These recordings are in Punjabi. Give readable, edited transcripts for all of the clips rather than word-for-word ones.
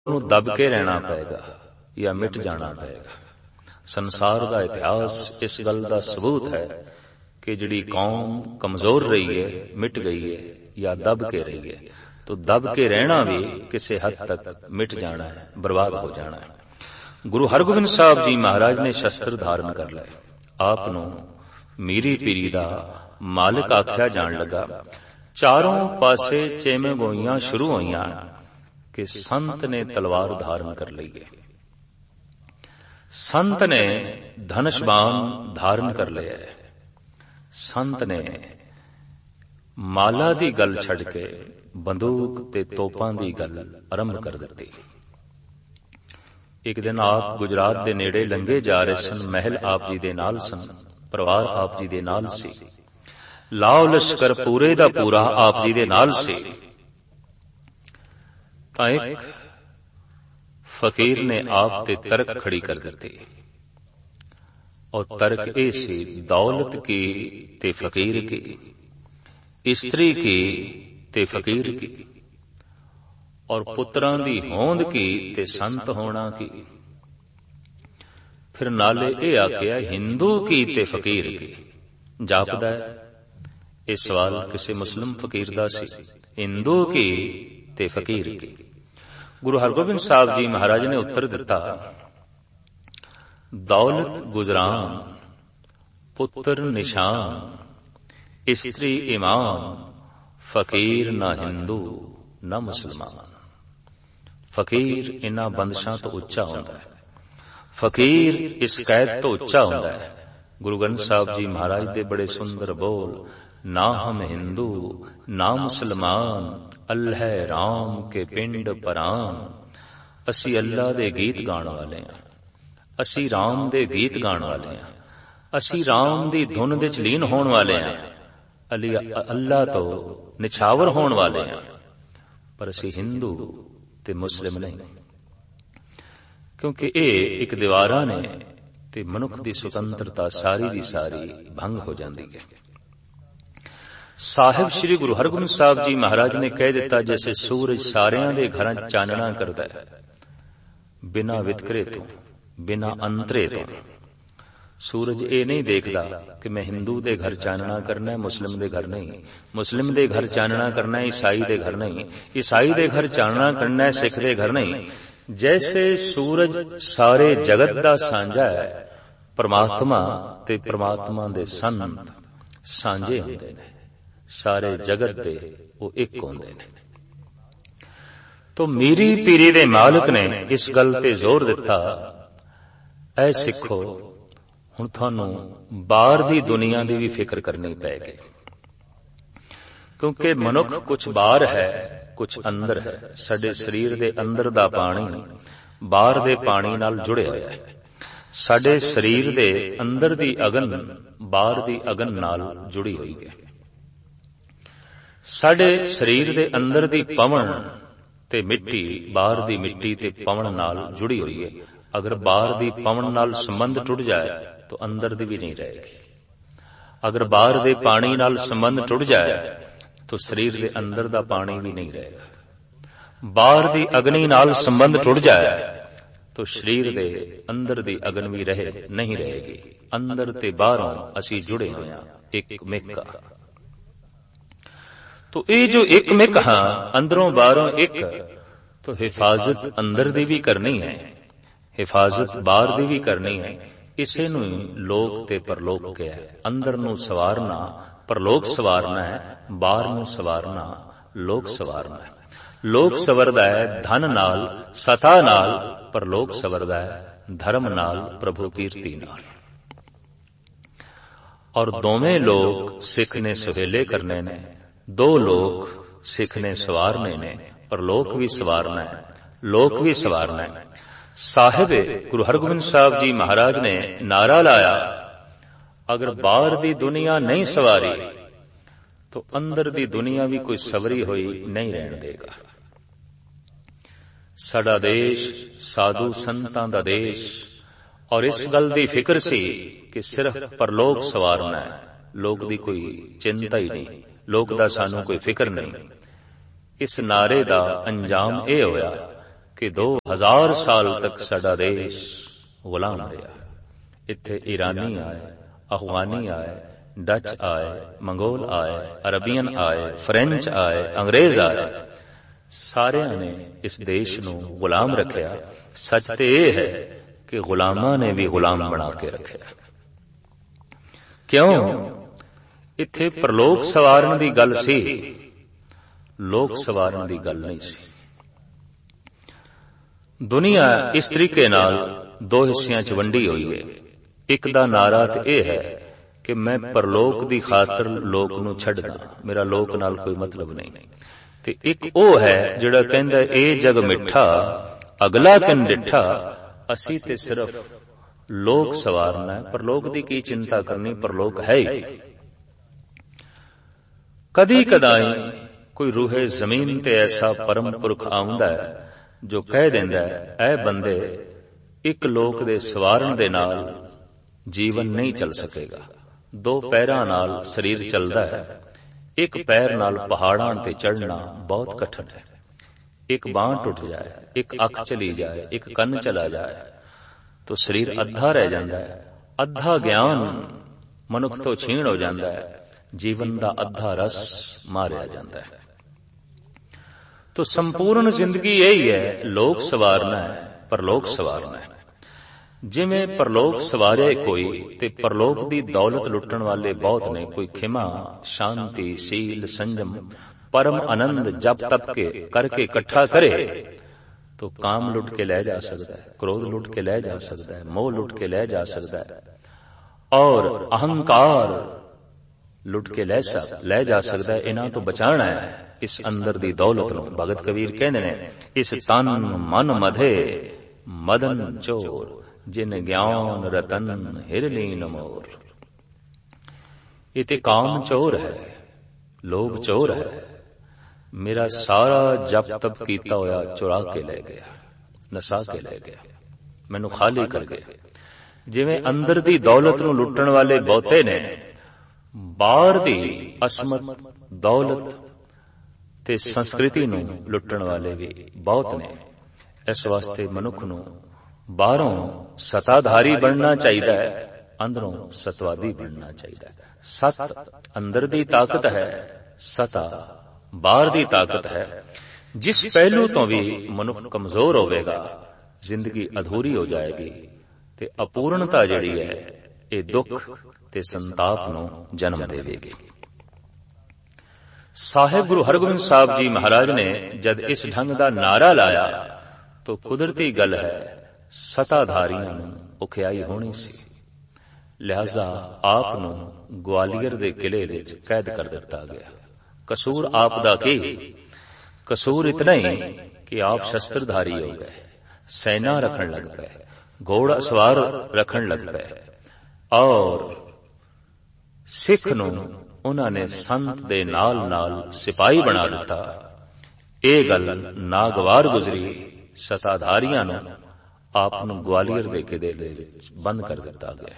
ਨੂੰ ਦਬ ਕੇ ਰਹਿਣਾ ਪਏਗਾ ਜਾਂ ਮਿਟ ਜਾਣਾ ਪਏਗਾ। ਸੰਸਾਰ ਦਾ ਇਤਿਹਾਸ ਇਸ ਗੱਲ ਦਾ ਸਬੂਤ ਹੈ ਕਿ ਜਿਹੜੀ ਕੌਮ ਕਮਜ਼ੋਰ ਰਹੀ ਹੈ, ਮਿਟ ਗਈ ਹੈ, ਜਾਂ ਦਬ ਕੇ ਰਹੀ ਹੈ, तो दब के रहना भी किसी हद तक मिट जाना है, बर्बाद हो जाना है। गुरु हरगोबिंद साहब जी महाराज ने शस्त्र धारण कर लए। आप नूं मीरी पीरी दा मालिक आख्या जान लगा। चारों पासे चेमे गोइयां शुरू होइयां कि संत ने तलवार धारण कर ली है, संत ने धनुष बाण धारण कर लिया है, संत ने माला दी गल छड़ के बंदूक ते तोपां दी गल आरंभ कर दित्ती। एक दिन आप गुजरात दे नेड़े लंघे जा रहे सन। महल आप जी दे नाल सन, परिवार आप जी दे नाल सी, लाओ लश्कर पूरे दा पूरा आप जी दे नाल सी। तां एक फकीर ने आप ते तर्क खड़ी कर दित्ती, और तर्क ए सी दौलत की ते फकीर की, इस्त्री की ते फकीर की, और पुत्रां दी होंद की ते संत होना की। फिर नाले ए आख्या हिंदू की ते फकीर की। जापदा है ये सवाल किसी मुस्लिम फकीर दा सी, हिंदू की ते फकीर की। गुरु हरगोबिंद साहब जी महाराज ने उत्तर दिता, दौलत गुजरान, पुत्र निशान, इस्त्री ईमान, फकीर ना हिंदू ना मुसलमान। फकीर इन्हां बंदिशां तो उच्चा हुंदा है, फकीर इस कैद तो उच्चा हुंदा है। गुरु ग्रंथ साहब जी महाराज दे बड़े सुंदर बोल, ना हम हिंदू ना मुसलमान, अल्लाह राम के पिंड परान। असी अल्लाह दे गीत गाण वाले हां, असी राम दे गीत गाण वाले हां, असी राम दी धुन दे च लीन होण वाले हां, अल्लाह तो निछावर होने वाले हैं, पर असी हिंदू ते मुस्लिम नहीं। क्योंकि ये एक दीवारा ने ते मनुख दी स्वतंत्रता सारी दी सारी भंग हो जाती है। साहिब श्री गुरु हरगोबिंद साहब जी महाराज ने कह दिता, जैसे सूरज सारियां दे घरां चानना करदा है, बिना वितकरे तो, बिना अंतरे तो। सूरज ये नहीं देखदा कि मैं हिंदू दे घर चानना करना है, मुस्लिम दे घर नहीं, मुस्लिम दे घर चानना करना है, ईसाई दे घर नहीं, ईसाई दे घर चानना करना है, सिख दे घर नहीं। जैसे सूरज सारे जगत दा सांझा है, परमात्मा ते परमात्मा दे संत सांझे हुंदे ने, सारे जगत दे वो एक हुंदे ने। तो मीरी पीरी दे मालिक ने इस गल ते जोर दिता, ऐ सिखो हुण तुहानू बाहर दी दुनिया दी भी फिक्र करनी पैगी, क्योंकि मनुख कुछ बाहर है कुछ अंदर है। साडे शरीर दे अंदर दा पानी बाहर दे पानी नाल जुड़िया होया है, साडे शरीर दे अंदर दी अगन बाहर दी अगन नाल जुड़ी हुई है। साडे शरीर दे अंदर दी पवन ते मिट्टी बाहर दी मिट्टी ते पवन नाल जुड़ी हुई है। अगर बाहर दी पवन नाल संबंध टुट जाए तो अंदर दी भी नहीं रहेगी। अगर बाहर दे पानी नाल संबंध टुट जाए तो शरीर दे अंदर दा पानी भी नहीं रहेगा। बाहर दी अग्नि नाल संबंध टुट जाए तो शरीर दे अंदर दी अग्नि भी नहीं रहेगी। अंदर ते बाहरों असी जुड़े हुए हैं एक मिक। तो ये जो एक मिक हां, अंदरों बाहरों एक, तो हिफाजत अंदर दी भी करनी है, हिफाजत बाहर दी भी करनी है। इसे नूं लोक ते परलोक कहा है। अंदर नूं सवारना परलोक सवारना है, बाहर नूं सवारना लोक सवारना है। लोक सवरदा है धन नाल सता नाल, परलोक सवरदा है धर्म नाल प्रभु कीर्ति नाल। और दोवें लोग सिख ने सुहेले करने ने, दो लोग सिख ने सवारने ने, परलोक भी सवारना है लोक भी सवारना है। साहिब गुरु हरगोबिंद साहब जी महाराज ने नारा लाया, अगर बाहर दी दुनिया नहीं सवारी तो अंदर दी दुनिया भी कोई सवरी हुई नहीं रहन देगा। साडा देश साधु संतां दा देश, और इस गल दी फिक्र सी कि सिर्फ परलोक सवारना है, लोक दी कोई चिंता ही नहीं, लोक दा सानू कोई फिक्र नहीं। इस नारे दा अंजाम यह होया कि 2000 साल तक साडा देश गुलाम रहा। इत्थे ईरानी आए, अफगानी आए, डच आए, मंगोल आए, अरबियन आए, फ्रेंच आए, अंग्रेज आए, सारियां ने इस देश नूं गुलाम रखिया। सच ते यह है कि गुलामां ने भी गुलाम बना के रखिया। क्यों? इत्थे परलोक सवारन दी गल सी, लोक सवारन दी गल नहीं सी। दुनिया इस तरीके नाल दो हिस्सियां च वंडी हुई है। एक दा नारा ते यह है कि मैं परलोक दी खातर लोक नूं छड्डदा, मेरा लोक नाल कोई मतलब नहीं। ते एक ओ है जिहड़ा कहंदा ए जग मिठा अगला किन डिठा, असी ते सिर्फ लोक सवारना है, परलोक दी की चिंता करनी, परलोक है ही। कदी कदाई कोई रूहे जमीन ते ऐसा परम पुरख आउंदा है जो कह देंदा है, ऐ बंदे एक लोक दे सवारन दे नाल जीवन नहीं चल सकेगा। दो पैरां नाल शरीर चलदा है, एक पैर नाल पहाड़ां ते चढ़ना बहुत कठिन है। एक बांह टुट जाए, एक अख चली जाए, एक कन्न चला जाए तो शरीर अद्धा रह जाता है। अद्धा ज्ञान मनुख तो छीण हो जाता है, जीवन का अद्धा रस मारिया जाता है। तो संपूर्ण जिंदगी यही है, लोक सवारना है, परलोक सवारना है। जिवें परलोक सवारे कोई ते परलोक दी दौलत लुटण वाले बहुत ने। कोई खिमा, शांति, सील, संयम, परम आनंद जप तप के करके इकट्ठा करे तो काम लुट के ले जा सकता है, क्रोध लुट के ले जा सकता है, मोह लुट के ले जा सकता है और अहंकार लुट के ले जा सकता है। इन्हां तो बचाना है इस अंदर दी दौलत नूं। भगत कबीर कहने ने, इस तन मन मधे मदन चोर, जिन ज्ञान रतन हिरलीन मोर। ये ते काम चोर है, लोभ चोर है। मेरा सारा जप तप कीता होया चुरा के ले गया, नसा के ले गया, मैनू खाली कर गया। जिवें अंदर दी दौलत नूं लुटण वाले बहुते ने, बाहर दी असमत दौलत ते संस्कृति नूं लुटण वाले भी बहुत ने। इस वास्ते मनुख नूं बाहरों सताधारी बनना चाहिए, अंदरों सतवादी बनना चाहिए। सत अंदर दी ताकत है, सता बाहर दी ताकत है। जिस पहलू तो भी मनुख कमजोर होवेगा, जिंदगी अधूरी हो जाएगी ते अपूर्णता जिहड़ी है ये दुख ते संताप नूं जन्म देवेगी। साहिब गुरु हरगोबिंद साहब जी महाराज ने जद इस ढंग दा नारा लाया तो कुदरती गल है, सताधारियां नूं औखियाई होनी सी। लिहाजा आप नूं ग्वालियर दे किले विच कैद कर दिता गया। कसूर आप दा की? कसूर इतना ही कि आप शस्त्रधारी हो गए, सेना रखन लग पे, घोड़ा सवार रखन लग पे और सिख नूं उन्होंने संत दे नाल नाल सिपाही बना दिता। ये गल नागवार गुजरी। सताधारियां नूं आप नूं ग्वालियर दे किले दे विच बंद कर दिता गया।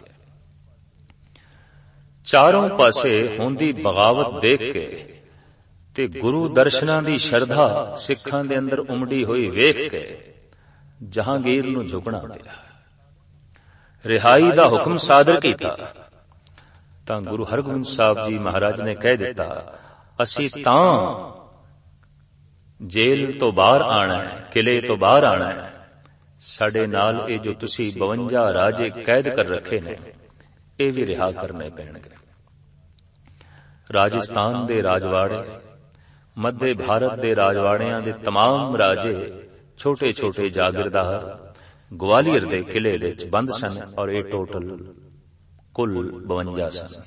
चारों पासे होंदी बगावत देख के ते गुरु दर्शनां दी शरधा सिखां दे अंदर उमड़ी हुई वेख के जहांगीर नूं झुकना पिया। रिहाई दा हुक्म सादर कीता तां गुरु हरगोबिंद साहब जी महाराज ने कह दिता, असी तां जेल तो बाहर आना है, किले तो बाहर आना है। साडे नाल ये जो तुसी 52 राजे कैद कर रखे ने, ये भी रिहा करने पैणगे। राजस्थान दे राजवाड़े, मध्य भारत दे राजवाड़ियां दे तमाम राजे, छोटे छोटे जागीरदार ग्वालियर दे किले विच बंद सन और ये टोटल कुल 52 सन।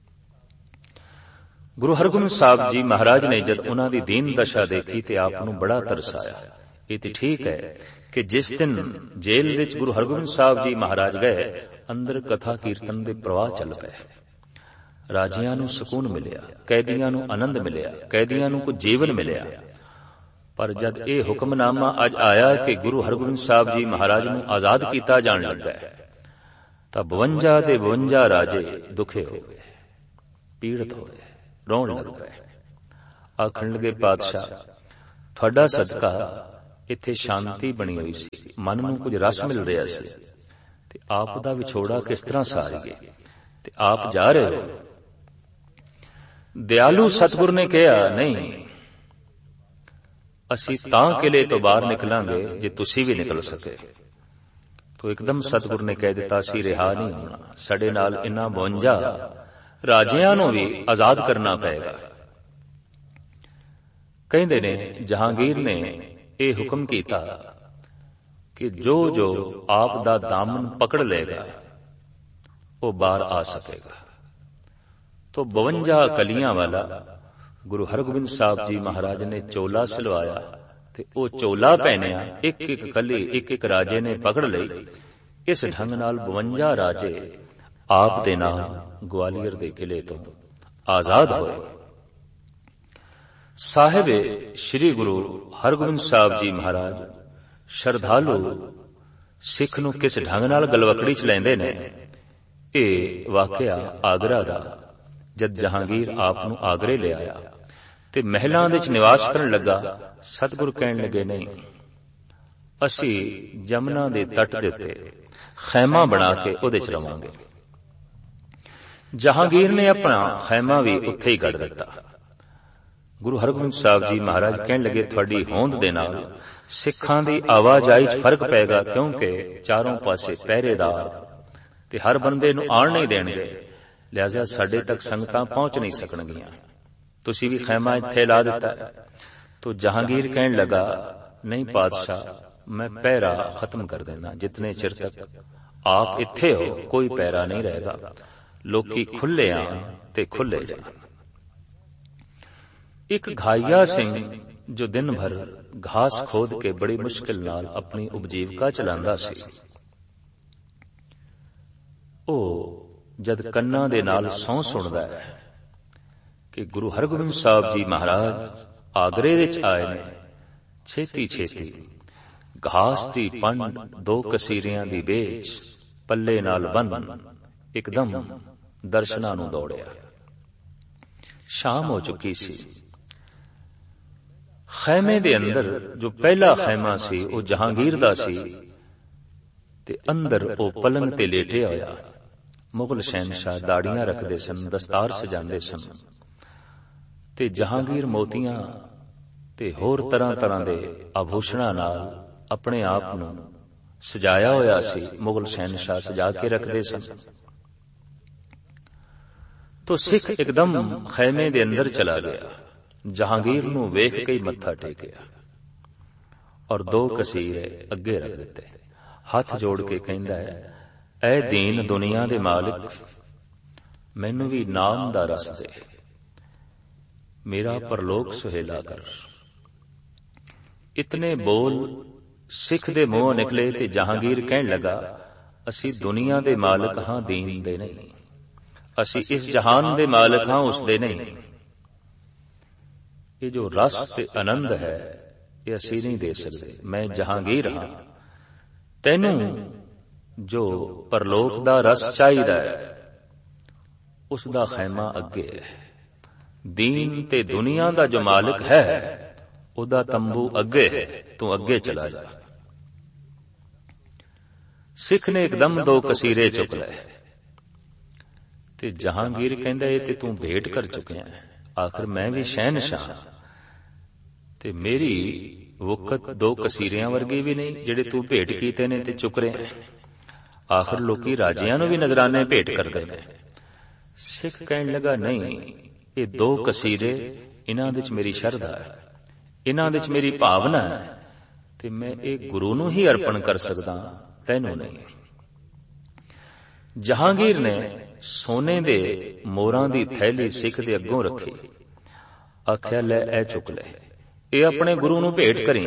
गुरु हरगोबिंद साहब जी महाराज ने जद उन्हां दी दीन दशा देखी ते आप नूं बड़ा तरस आया। ये ते ठीक है कि जिस दिन जेल विच गुरु हरगोबिंद साहब जी महाराज गए, अंदर कथा कीर्तन दे प्रवाह चल पए। राजियां नूं सुकून मिलिया, कैदियां नूं आनंद मिलिया, कैदियां नूं कुछ जीवन मिलिया। पर जद ये हुक्मनामा अज आया कि गुरु हरगोबिंद साहब जी महाराज नूं आजाद कीता जाण लगा है, तां 52 दे 52 राजे दुखे हो गए, पीड़ित हो गए, रोण लग पए। आखण लगे, पातशाह तुहाडा सदका ਇੱਥੇ ਸ਼ਾਂਤੀ ਬਣੀ ਹੋਈ ਸੀ, ਮਨ ਨੂੰ ਕੁਝ ਰਸ ਮਿਲ ਰਿਹਾ ਸੀ, ਤੇ ਆਪ ਦਾ ਵਿਛੋੜਾ ਕਿਸ ਤਰ੍ਹਾਂ ਸਾਰੀਏ, ਤੇ ਆਪ ਜਾ ਰਹੇ ਹੋ। ਦਿਆਲੂ ਸਤਿਗੁਰ ਨੇ ਕਿਹਾ, ਨਹੀਂ, ਅਸੀਂ ਤਾਂ ਕਿਲੇ ਤੋਂ ਬਾਹਰ ਨਿਕਲਾਂਗੇ ਜੇ ਤੁਸੀਂ ਵੀ ਨਿਕਲ ਸਕੇ। ਤੋ ਇੱਕਦਮ ਸਤਿਗੁਰ ਨੇ ਕਹਿ ਦਿੱਤਾ, ਅਸੀਂ ਰਿਹਾ ਨਹੀਂ ਹੋਣਾ, ਸਾਡੇ ਨਾਲ ਇਨ੍ਹਾਂ 52 ਰਾਜਿਆਂ ਨੂੰ ਵੀ ਆਜ਼ਾਦ ਕਰਨਾ ਪਏਗਾ। ਕਹਿੰਦੇ ਨੇ ਜਹਾਂਗੀਰ ਨੇ ਇਹ ਹੁਕਮ ਕੀਤਾ ਕਿ ਜੋ ਜੋ ਆਪ ਦਾ ਦਾਮਨ ਪਕੜ ਲਏਗਾ ਉਹ ਬਾਹਰ ਆ ਸਕੇਗਾ। ਤੋ 52 ਕਲੀਆਂ ਵਾਲਾ ਗੁਰੂ ਹਰਗੋਬਿੰਦ ਸਾਹਿਬ ਜੀ ਮਹਾਰਾਜ ਨੇ ਚੋਲਾ ਸਿਲਵਾਇਆ, ਤੇ ਉਹ ਚੋਲਾ ਪਹਿਨਿਆ, ਇੱਕ ਇੱਕ ਕਲੀ ਇੱਕ ਇੱਕ ਰਾਜੇ ਨੇ ਪਕੜ ਲਈ। ਇਸ ਢੰਗ ਨਾਲ 52 ਰਾਜੇ ਆਪ ਦੇ ਨਾਲ ਗਵਾਲੀਅਰ ਦੇ ਕਿਲੇ ਤੋਂ ਆਜ਼ਾਦ ਹੋਏ। ਸਾਹਿਬ ਸ੍ਰੀ ਗੁਰੂ ਹਰਗੋਬਿੰਦ ਸਾਹਿਬ ਜੀ ਮਹਾਰਾਜ ਸ਼ਰਧਾਲੂ ਸਿੱਖ ਨੂੰ ਕਿਸ ਢੰਗ ਨਾਲ ਗਲਵਕੜੀ ਚ ਲੈਂਦੇ ਨੇ, ਇਹ ਵਾਕਿਆ ਆਗਰਾ ਦਾ। ਜਦ ਜਹਾਂਗੀਰ ਆਪ ਨੂੰ ਆਗਰੇ ਲਿਆਇਆ ਤੇ ਮਹਿਲਾਂ ਦੇ ਚ ਨਿਵਾਸ ਕਰਨ ਲੱਗਾ, ਸਤਿਗੁਰ ਕਹਿਣ ਲੱਗੇ, ਨਹੀਂ, ਅਸੀਂ ਜਮਨਾ ਦੇ ਤੱਟ ਦੇ ਉੱਤੇ ਖੈਮਾ ਬਣਾ ਕੇ ਉਹਦੇ ਚ ਰਵਾਂਗੇ। ਜਹਾਂਗੀਰ ਨੇ ਆਪਣਾ ਖੈਮਾ ਵੀ ਉੱਥੇ ਹੀ ਗੱਡ ਦਿੱਤਾ। ਗੁਰੂ ਹਰਗੋਬਿੰਦ ਸਾਹਿਬ ਜੀ ਮਹਾਰਾਜ ਕਹਿਣ ਲੱਗੇ, ਤੁਹਾਡੀ ਹੋਂਦ ਦੇ ਨਾਲ ਸਿੱਖਾਂ ਦੀ ਆਵਾਜਾਈ 'ਚ ਫਰਕ ਪਏਗਾ, ਕਿਉਂਕਿ ਚਾਰੋਂ ਪਾਸੇ ਪਹਿਰੇਦਾਰ ਤੇ ਹਰ ਬੰਦੇ ਨੂੰ ਆਣ ਨਹੀਂ ਦੇਣਗੇ, ਲਿਹਾਜ਼ਾ ਸਾਡੇ ਤੱਕ ਸੰਗਤਾਂ ਪਹੁੰਚ ਨਹੀਂ ਸਕਣਗੀਆਂ। ਤੁਸੀਂ ਵੀ ਖੈਮਾ ਇੱਥੇ ਲਾ ਦਿੱਤਾ। ਤੋ ਜਹਾਂਗੀਰ ਕਹਿਣ ਲੱਗਾ, ਨਹੀਂ ਪਾਤਸ਼ਾਹ, ਮੈਂ ਪਹਿਰਾ ਖਤਮ ਕਰ ਦੇਣਾ, ਜਿਤਨੇ ਚਿਰ ਤੱਕ ਆਪ ਇੱਥੇ ਹੋ ਕੋਈ ਪਹਿਰਾ ਨਹੀਂ ਰਹੇਗਾ, ਲੋਕੀ ਖੁੱਲੇ ਆਣ ਤੇ ਖੁੱਲੇ ਜਾਣ। ਇੱਕ ਘਾਈਆ ਸਿੰਘ ਜੋ ਦਿਨ ਭਰ ਘਾਸ ਖੋਦ ਕੇ ਬੜੀ ਮੁਸ਼ਕਿਲ ਨਾਲ ਆਪਣੀ ਉਪਜੀਵਕਾ ਚਲਾਉਂਦਾ ਸੀ, ਉਹ ਜਦ ਕੰਨਾਂ ਦੇ ਨਾਲ ਸਹੁੰ ਸੁਣਦਾ ਹੈ ਕਿ ਗੁਰੂ ਹਰਗੋਬਿੰਦ ਸਾਹਿਬ ਜੀ ਮਹਾਰਾਜ ਆਗਰੇ ਵਿੱਚ ਆਏ ਨੇ, ਛੇਤੀ ਛੇਤੀ ਘਾਸ ਦੀ ਪੰਡ 2 ਕਸੀਰਿਆਂ ਦੀ ਵੇਚ ਪੱਲੇ ਨਾਲ ਬੰਨ ਇੱਕਦਮ ਦਰਸ਼ਨਾਂ ਨੂੰ ਦੌੜਿਆ। ਸ਼ਾਮ ਹੋ ਚੁੱਕੀ ਸੀ। ਖੈਮੇ ਦੇ ਅੰਦਰ ਜੋ ਪਹਿਲਾ ਖੈਮਾ ਸੀ ਉਹ ਜਹਾਂਗੀਰ ਦਾ ਸੀ, ਤੇ ਅੰਦਰ ਉਹ ਪਲੰਗ ਤੇ ਲੇਟਿਆ ਹੋਇਆ। ਮੁਗਲ ਸ਼ਹਿਨਸ਼ਾਹ ਦਾੜੀਆਂ ਰੱਖਦੇ ਸਨ, ਦਸਤਾਰ ਸਜਾਉਂਦੇ ਸਨ, ਤੇ ਜਹਾਂਗੀਰ ਮੋਤੀਆਂ ਤੇ ਹੋਰ ਤਰ੍ਹਾਂ ਤਰ੍ਹਾਂ ਦੇ ਆਭੂਸ਼ਣਾਂ ਨਾਲ ਆਪਣੇ ਆਪ ਨੂੰ ਸਜਾਇਆ ਹੋਇਆ ਸੀ। ਮੁਗਲ ਸ਼ਹਿਨਸ਼ਾਹ ਸਜਾ ਕੇ ਰੱਖਦੇ ਸਨ। ਤੋ ਸਿੱਖ ਇੱਕਦਮ ਖੈਮੇ ਦੇ ਅੰਦਰ ਚਲਾ ਗਿਆ, ਜਹਾਂਗੀਰ ਨੂੰ ਵੇਖ ਕੇ ਹੀ ਮੱਥਾ ਟੇਕਿਆ ਔਰ 2 ਕਸੀਰੇ ਅੱਗੇ ਰੱਖ ਦਿੱਤੇ। ਹੱਥ ਜੋੜ ਕੇ ਕਹਿੰਦਾ ਹੈ, ਐ ਦੀਨ ਦੁਨੀਆ ਦੇ ਮਾਲਿਕ, ਮੈਨੂੰ ਵੀ ਨਾਮ ਦਾ ਰਸ ਦੇ, ਮੇਰਾ ਪਰਲੋਕ ਸੁਹੇਲਾ ਕਰ। ਇਤਨੇ ਬੋਲ ਸਿੱਖ ਦੇ ਮੂੰਹੋਂ ਨਿਕਲੇ ਤੇ ਜਹਾਂਗੀਰ ਕਹਿਣ ਲੱਗਾ, ਅਸੀਂ ਦੁਨੀਆ ਦੇ ਮਾਲਕ ਹਾਂ, ਦੀਨ ਦੇ ਨਹੀਂ। ਅਸੀਂ ਇਸ ਜਹਾਨ ਦੇ ਮਾਲਕ ਹਾਂ, ਉਸ ਦੇ ਨਹੀਂ। ਇਹ ਜੋ ਰਸ ਤੇ ਆਨੰਦ ਹੈ ਇਹ ਅਸੀਂ ਨਹੀਂ ਦੇ ਸਕਦੇ। ਮੈਂ ਜਹਾਂਗੀਰ ਹਾਂ, ਤੈਨੂੰ ਜੋ ਪਰਲੋਕ ਦਾ ਰਸ ਚਾਹੀਦਾ ਹੈ ਉਸ ਦਾ ਖੈਮਾ ਅੱਗੇ ਹੈ। ਦੀਨ ਤੇ ਦੁਨੀਆ ਦਾ ਜੋ ਮਾਲਕ ਹੈ ਉਹਦਾ ਤੰਬੂ ਅੱਗੇ ਹੈ, ਤੂੰ ਅੱਗੇ ਚਲਾ ਜਾ। ਸਿੱਖ ਨੇ ਇੱਕਦਮ 2 ਕਸੀਰੇ ਚੁੱਕ ਲਏ ਤੇ ਜਹਾਂਗੀਰ ਕਹਿੰਦਾ, ਇਹ ਤੇ ਤੂੰ ਭੇਟ ਕਰ ਚੁੱਕਿਆ ਹੈ, ਆਖਰ ਮੈਂ ਵੀ ਸ਼ਹਿਨਸ਼ਾਹ ਤੇ ਮੇਰੀ ਵਕਤ 2 ਕਸੀਰਿਆਂ ਵਰਗੀ ਵੀ ਨਹੀਂ ਜਿਹੜੇ ਤੂੰ ਭੇਟ ਕੀਤੇ ਨੇ ਤੇ ਚੁੱਕ ਰਿਹਾ। ਆਖਰ ਲੋਕੀ ਰਾਜਿਆਂ ਨੂੰ ਵੀ ਨਜ਼ਰਾਨੇ ਭੇਟ ਕਰਦੇ ਨੇ। ਸਿੱਖ ਕਹਿਣ ਲੱਗਾ, ਨਹੀਂ, ਇਹ 2 ਕਸੀਰੇ, ਇਹਨਾਂ ਦੇ ਚ ਮੇਰੀ ਸ਼ਰਧਾ ਹੈ, ਇਹਨਾਂ ਦੇ ਚ ਮੇਰੀ ਭਾਵਨਾ ਹੈ, ਤੇ ਮੈਂ ਇਹ ਗੁਰੂ ਨੂੰ ਹੀ ਅਰਪਣ ਕਰ ਸਕਦਾ, ਤੈਨੂੰ ਨਹੀਂ। ਜਹਾਂਗੀਰ ਨੇ ਸੋਨੇ ਦੇ ਮੋਰਾਂ ਦੀ ਥੈਲੀ ਸਿੱਖ ਦੇ ਅੱਗੋਂ ਰੱਖੀ, ਆਖਿਆ, ਲੈ ਇਹ ਚੁੱਕ ਲੈ, ਇਹ ਆਪਣੇ ਗੁਰੂ ਨੂੰ ਭੇਟ ਕਰੀ।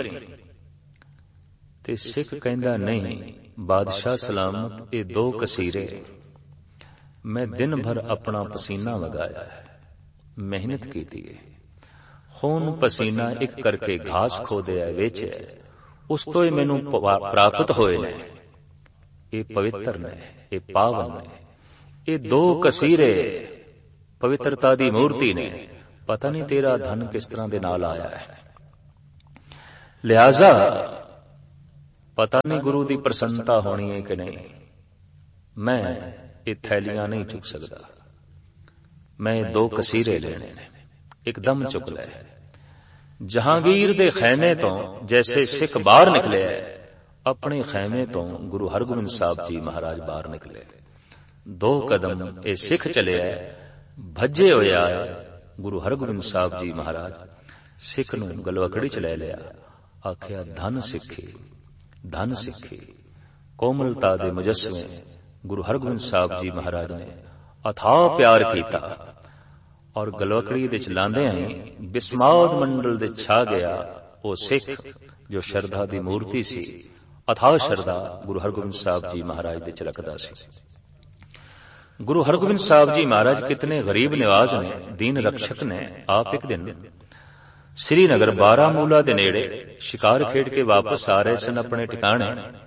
ਤੇ ਸਿੱਖ ਕਹਿੰਦਾ, ਨਹੀਂ ਬਾਦਸ਼ਾਹ ਸਲਾਮਤ, ਇਹ 2 ਕਸੀਰੇ ਮੈਂ ਦਿਨ ਭਰ ਆਪਣਾ ਪਸੀਨਾ ਵਗਾਇਆ ਹੈ, ਮਿਹਨਤ ਕੀਤੀ ਹੈ, ਖੂਨ ਪਸੀਨਾ ਇੱਕ ਕਰਕੇ ਘਾਸ ਖੋਦਿਆ, ਵੇਚਿਆ, ਉਸ ਤੋਂ ਹੀ ਮੈਨੂੰ ਪ੍ਰਾਪਤ ਹੋਏ ਨੇ। ਇਹ ਪਵਿੱਤਰ ਨੇ, ਇਹ ਪਾਵਨ ਨੇ। ਇਹ 2 ਕਸੀਰੇ ਪਵਿੱਤਰਤਾ ਦੀ ਮੂਰਤੀ ਨੇ। ਪਤਾ ਨਹੀਂ ਤੇਰਾ ਧਨ ਕਿਸ ਤਰ੍ਹਾਂ ਦੇ ਨਾਲ ਆਇਆ ਹੈ, ਲਿਹਾਜ਼ਾ ਪਤਾ ਨਹੀਂ ਗੁਰੂ ਦੀ ਪ੍ਰਸੰਨਤਾ ਹੋਣੀ ਹੈ ਕਿ ਨਹੀਂ, ਮੈਂ ਇਹ ਥੈਲੀਆਂ ਨਹੀਂ ਚੁੱਕ ਸਕਦਾ, ਮੈਂ 2 ਕਸੀਰੇ ਲੈਣੇ ਨੇ, ਇੱਕਦਮ ਚੁੱਕ ਲੈ। ਜਹਾਂਗੀਰ ਦੇ ਖੈਮੇ ਤੋਂ ਜੈਸੇ ਸਿੱਖ ਬਾਹਰ ਨਿਕਲਿਆ, ਆਪਣੇ ਖੈਮੇ ਤੋਂ ਗੁਰੂ ਹਰਗੋਬਿੰਦ ਸਾਹਿਬ ਜੀ ਮਹਾਰਾਜ ਬਾਹਰ ਨਿਕਲੇ। 2 ਕਦਮ ਇਹ ਸਿੱਖ ਚਲਿਆ, ਭੱਜੇ ਹੋਇਆ ਗੁਰੂ ਹਰਗੋਬਿੰਦ ਸਾਹਿਬ ਜੀ ਮਹਾਰਾਜ ਸਿੱਖ ਨੂੰ ਗਲਵਕੜੀ ਚ ਲੈ ਲਿਆ, ਆਖਿਆ ਧਨ ਸਿੱਖੀ, ਧਨ ਸਿੱਖੀ। ਕੋਮਲਤਾ ਦੇ ਮੁਜੱਸਮੇ ਗੁਰੂ ਹਰਗੋਬਿੰਦ ਸਾਹਿਬ ਜੀ ਮਹਾਰਾਜ ਨੇ ਅਥਾਹ ਪਿਆਰ ਕੀਤਾ, ਔਰ ਗਲਵਕੜੀ ਦੇ ਚਲਾਉਂਦੇ ਆਏ ਬਿਸਮਾਦ ਮੰਡਲ ਦੇ ਛਾ ਗਿਆ ਉਹ ਸਿੱਖ ਜੋ ਸ਼ਰਧਾ ਦੀ ਮੂਰਤੀ ਸੀ। ਅਥਾਹ ਸ਼ਰਧਾ ਗੁਰੂ ਹਰਗੋਬਿੰਦ ਸਾਹਿਬ ਜੀ ਮਹਾਰਾਜ ਦੇ ਚ ਰੱਖਦਾ ਸੀ। ਗੁਰੂ ਹਰਗੋਬਿੰਦ ਸਾਹਿਬ ਜੀ ਮਹਾਰਾਜ ਕਿਤਨੇ ਗਰੀਬ ਨਿਵਾਜ਼ ਨੇ, ਦੀਨ ਰਕਸ਼ਕ ਨੇ। ਆਪ ਇੱਕ ਦਿਨ ਸ੍ਰੀਨਗਰ ਬਾਰਾਮੂਲਾ ਦੇ ਨੇੜੇ ਸ਼ਿਕਾਰ ਖੇਡ ਕੇ ਵਾਪਸ ਆ ਰਹੇ ਸਨ ਆਪਣੇ ਟਿਕਾਣੇ,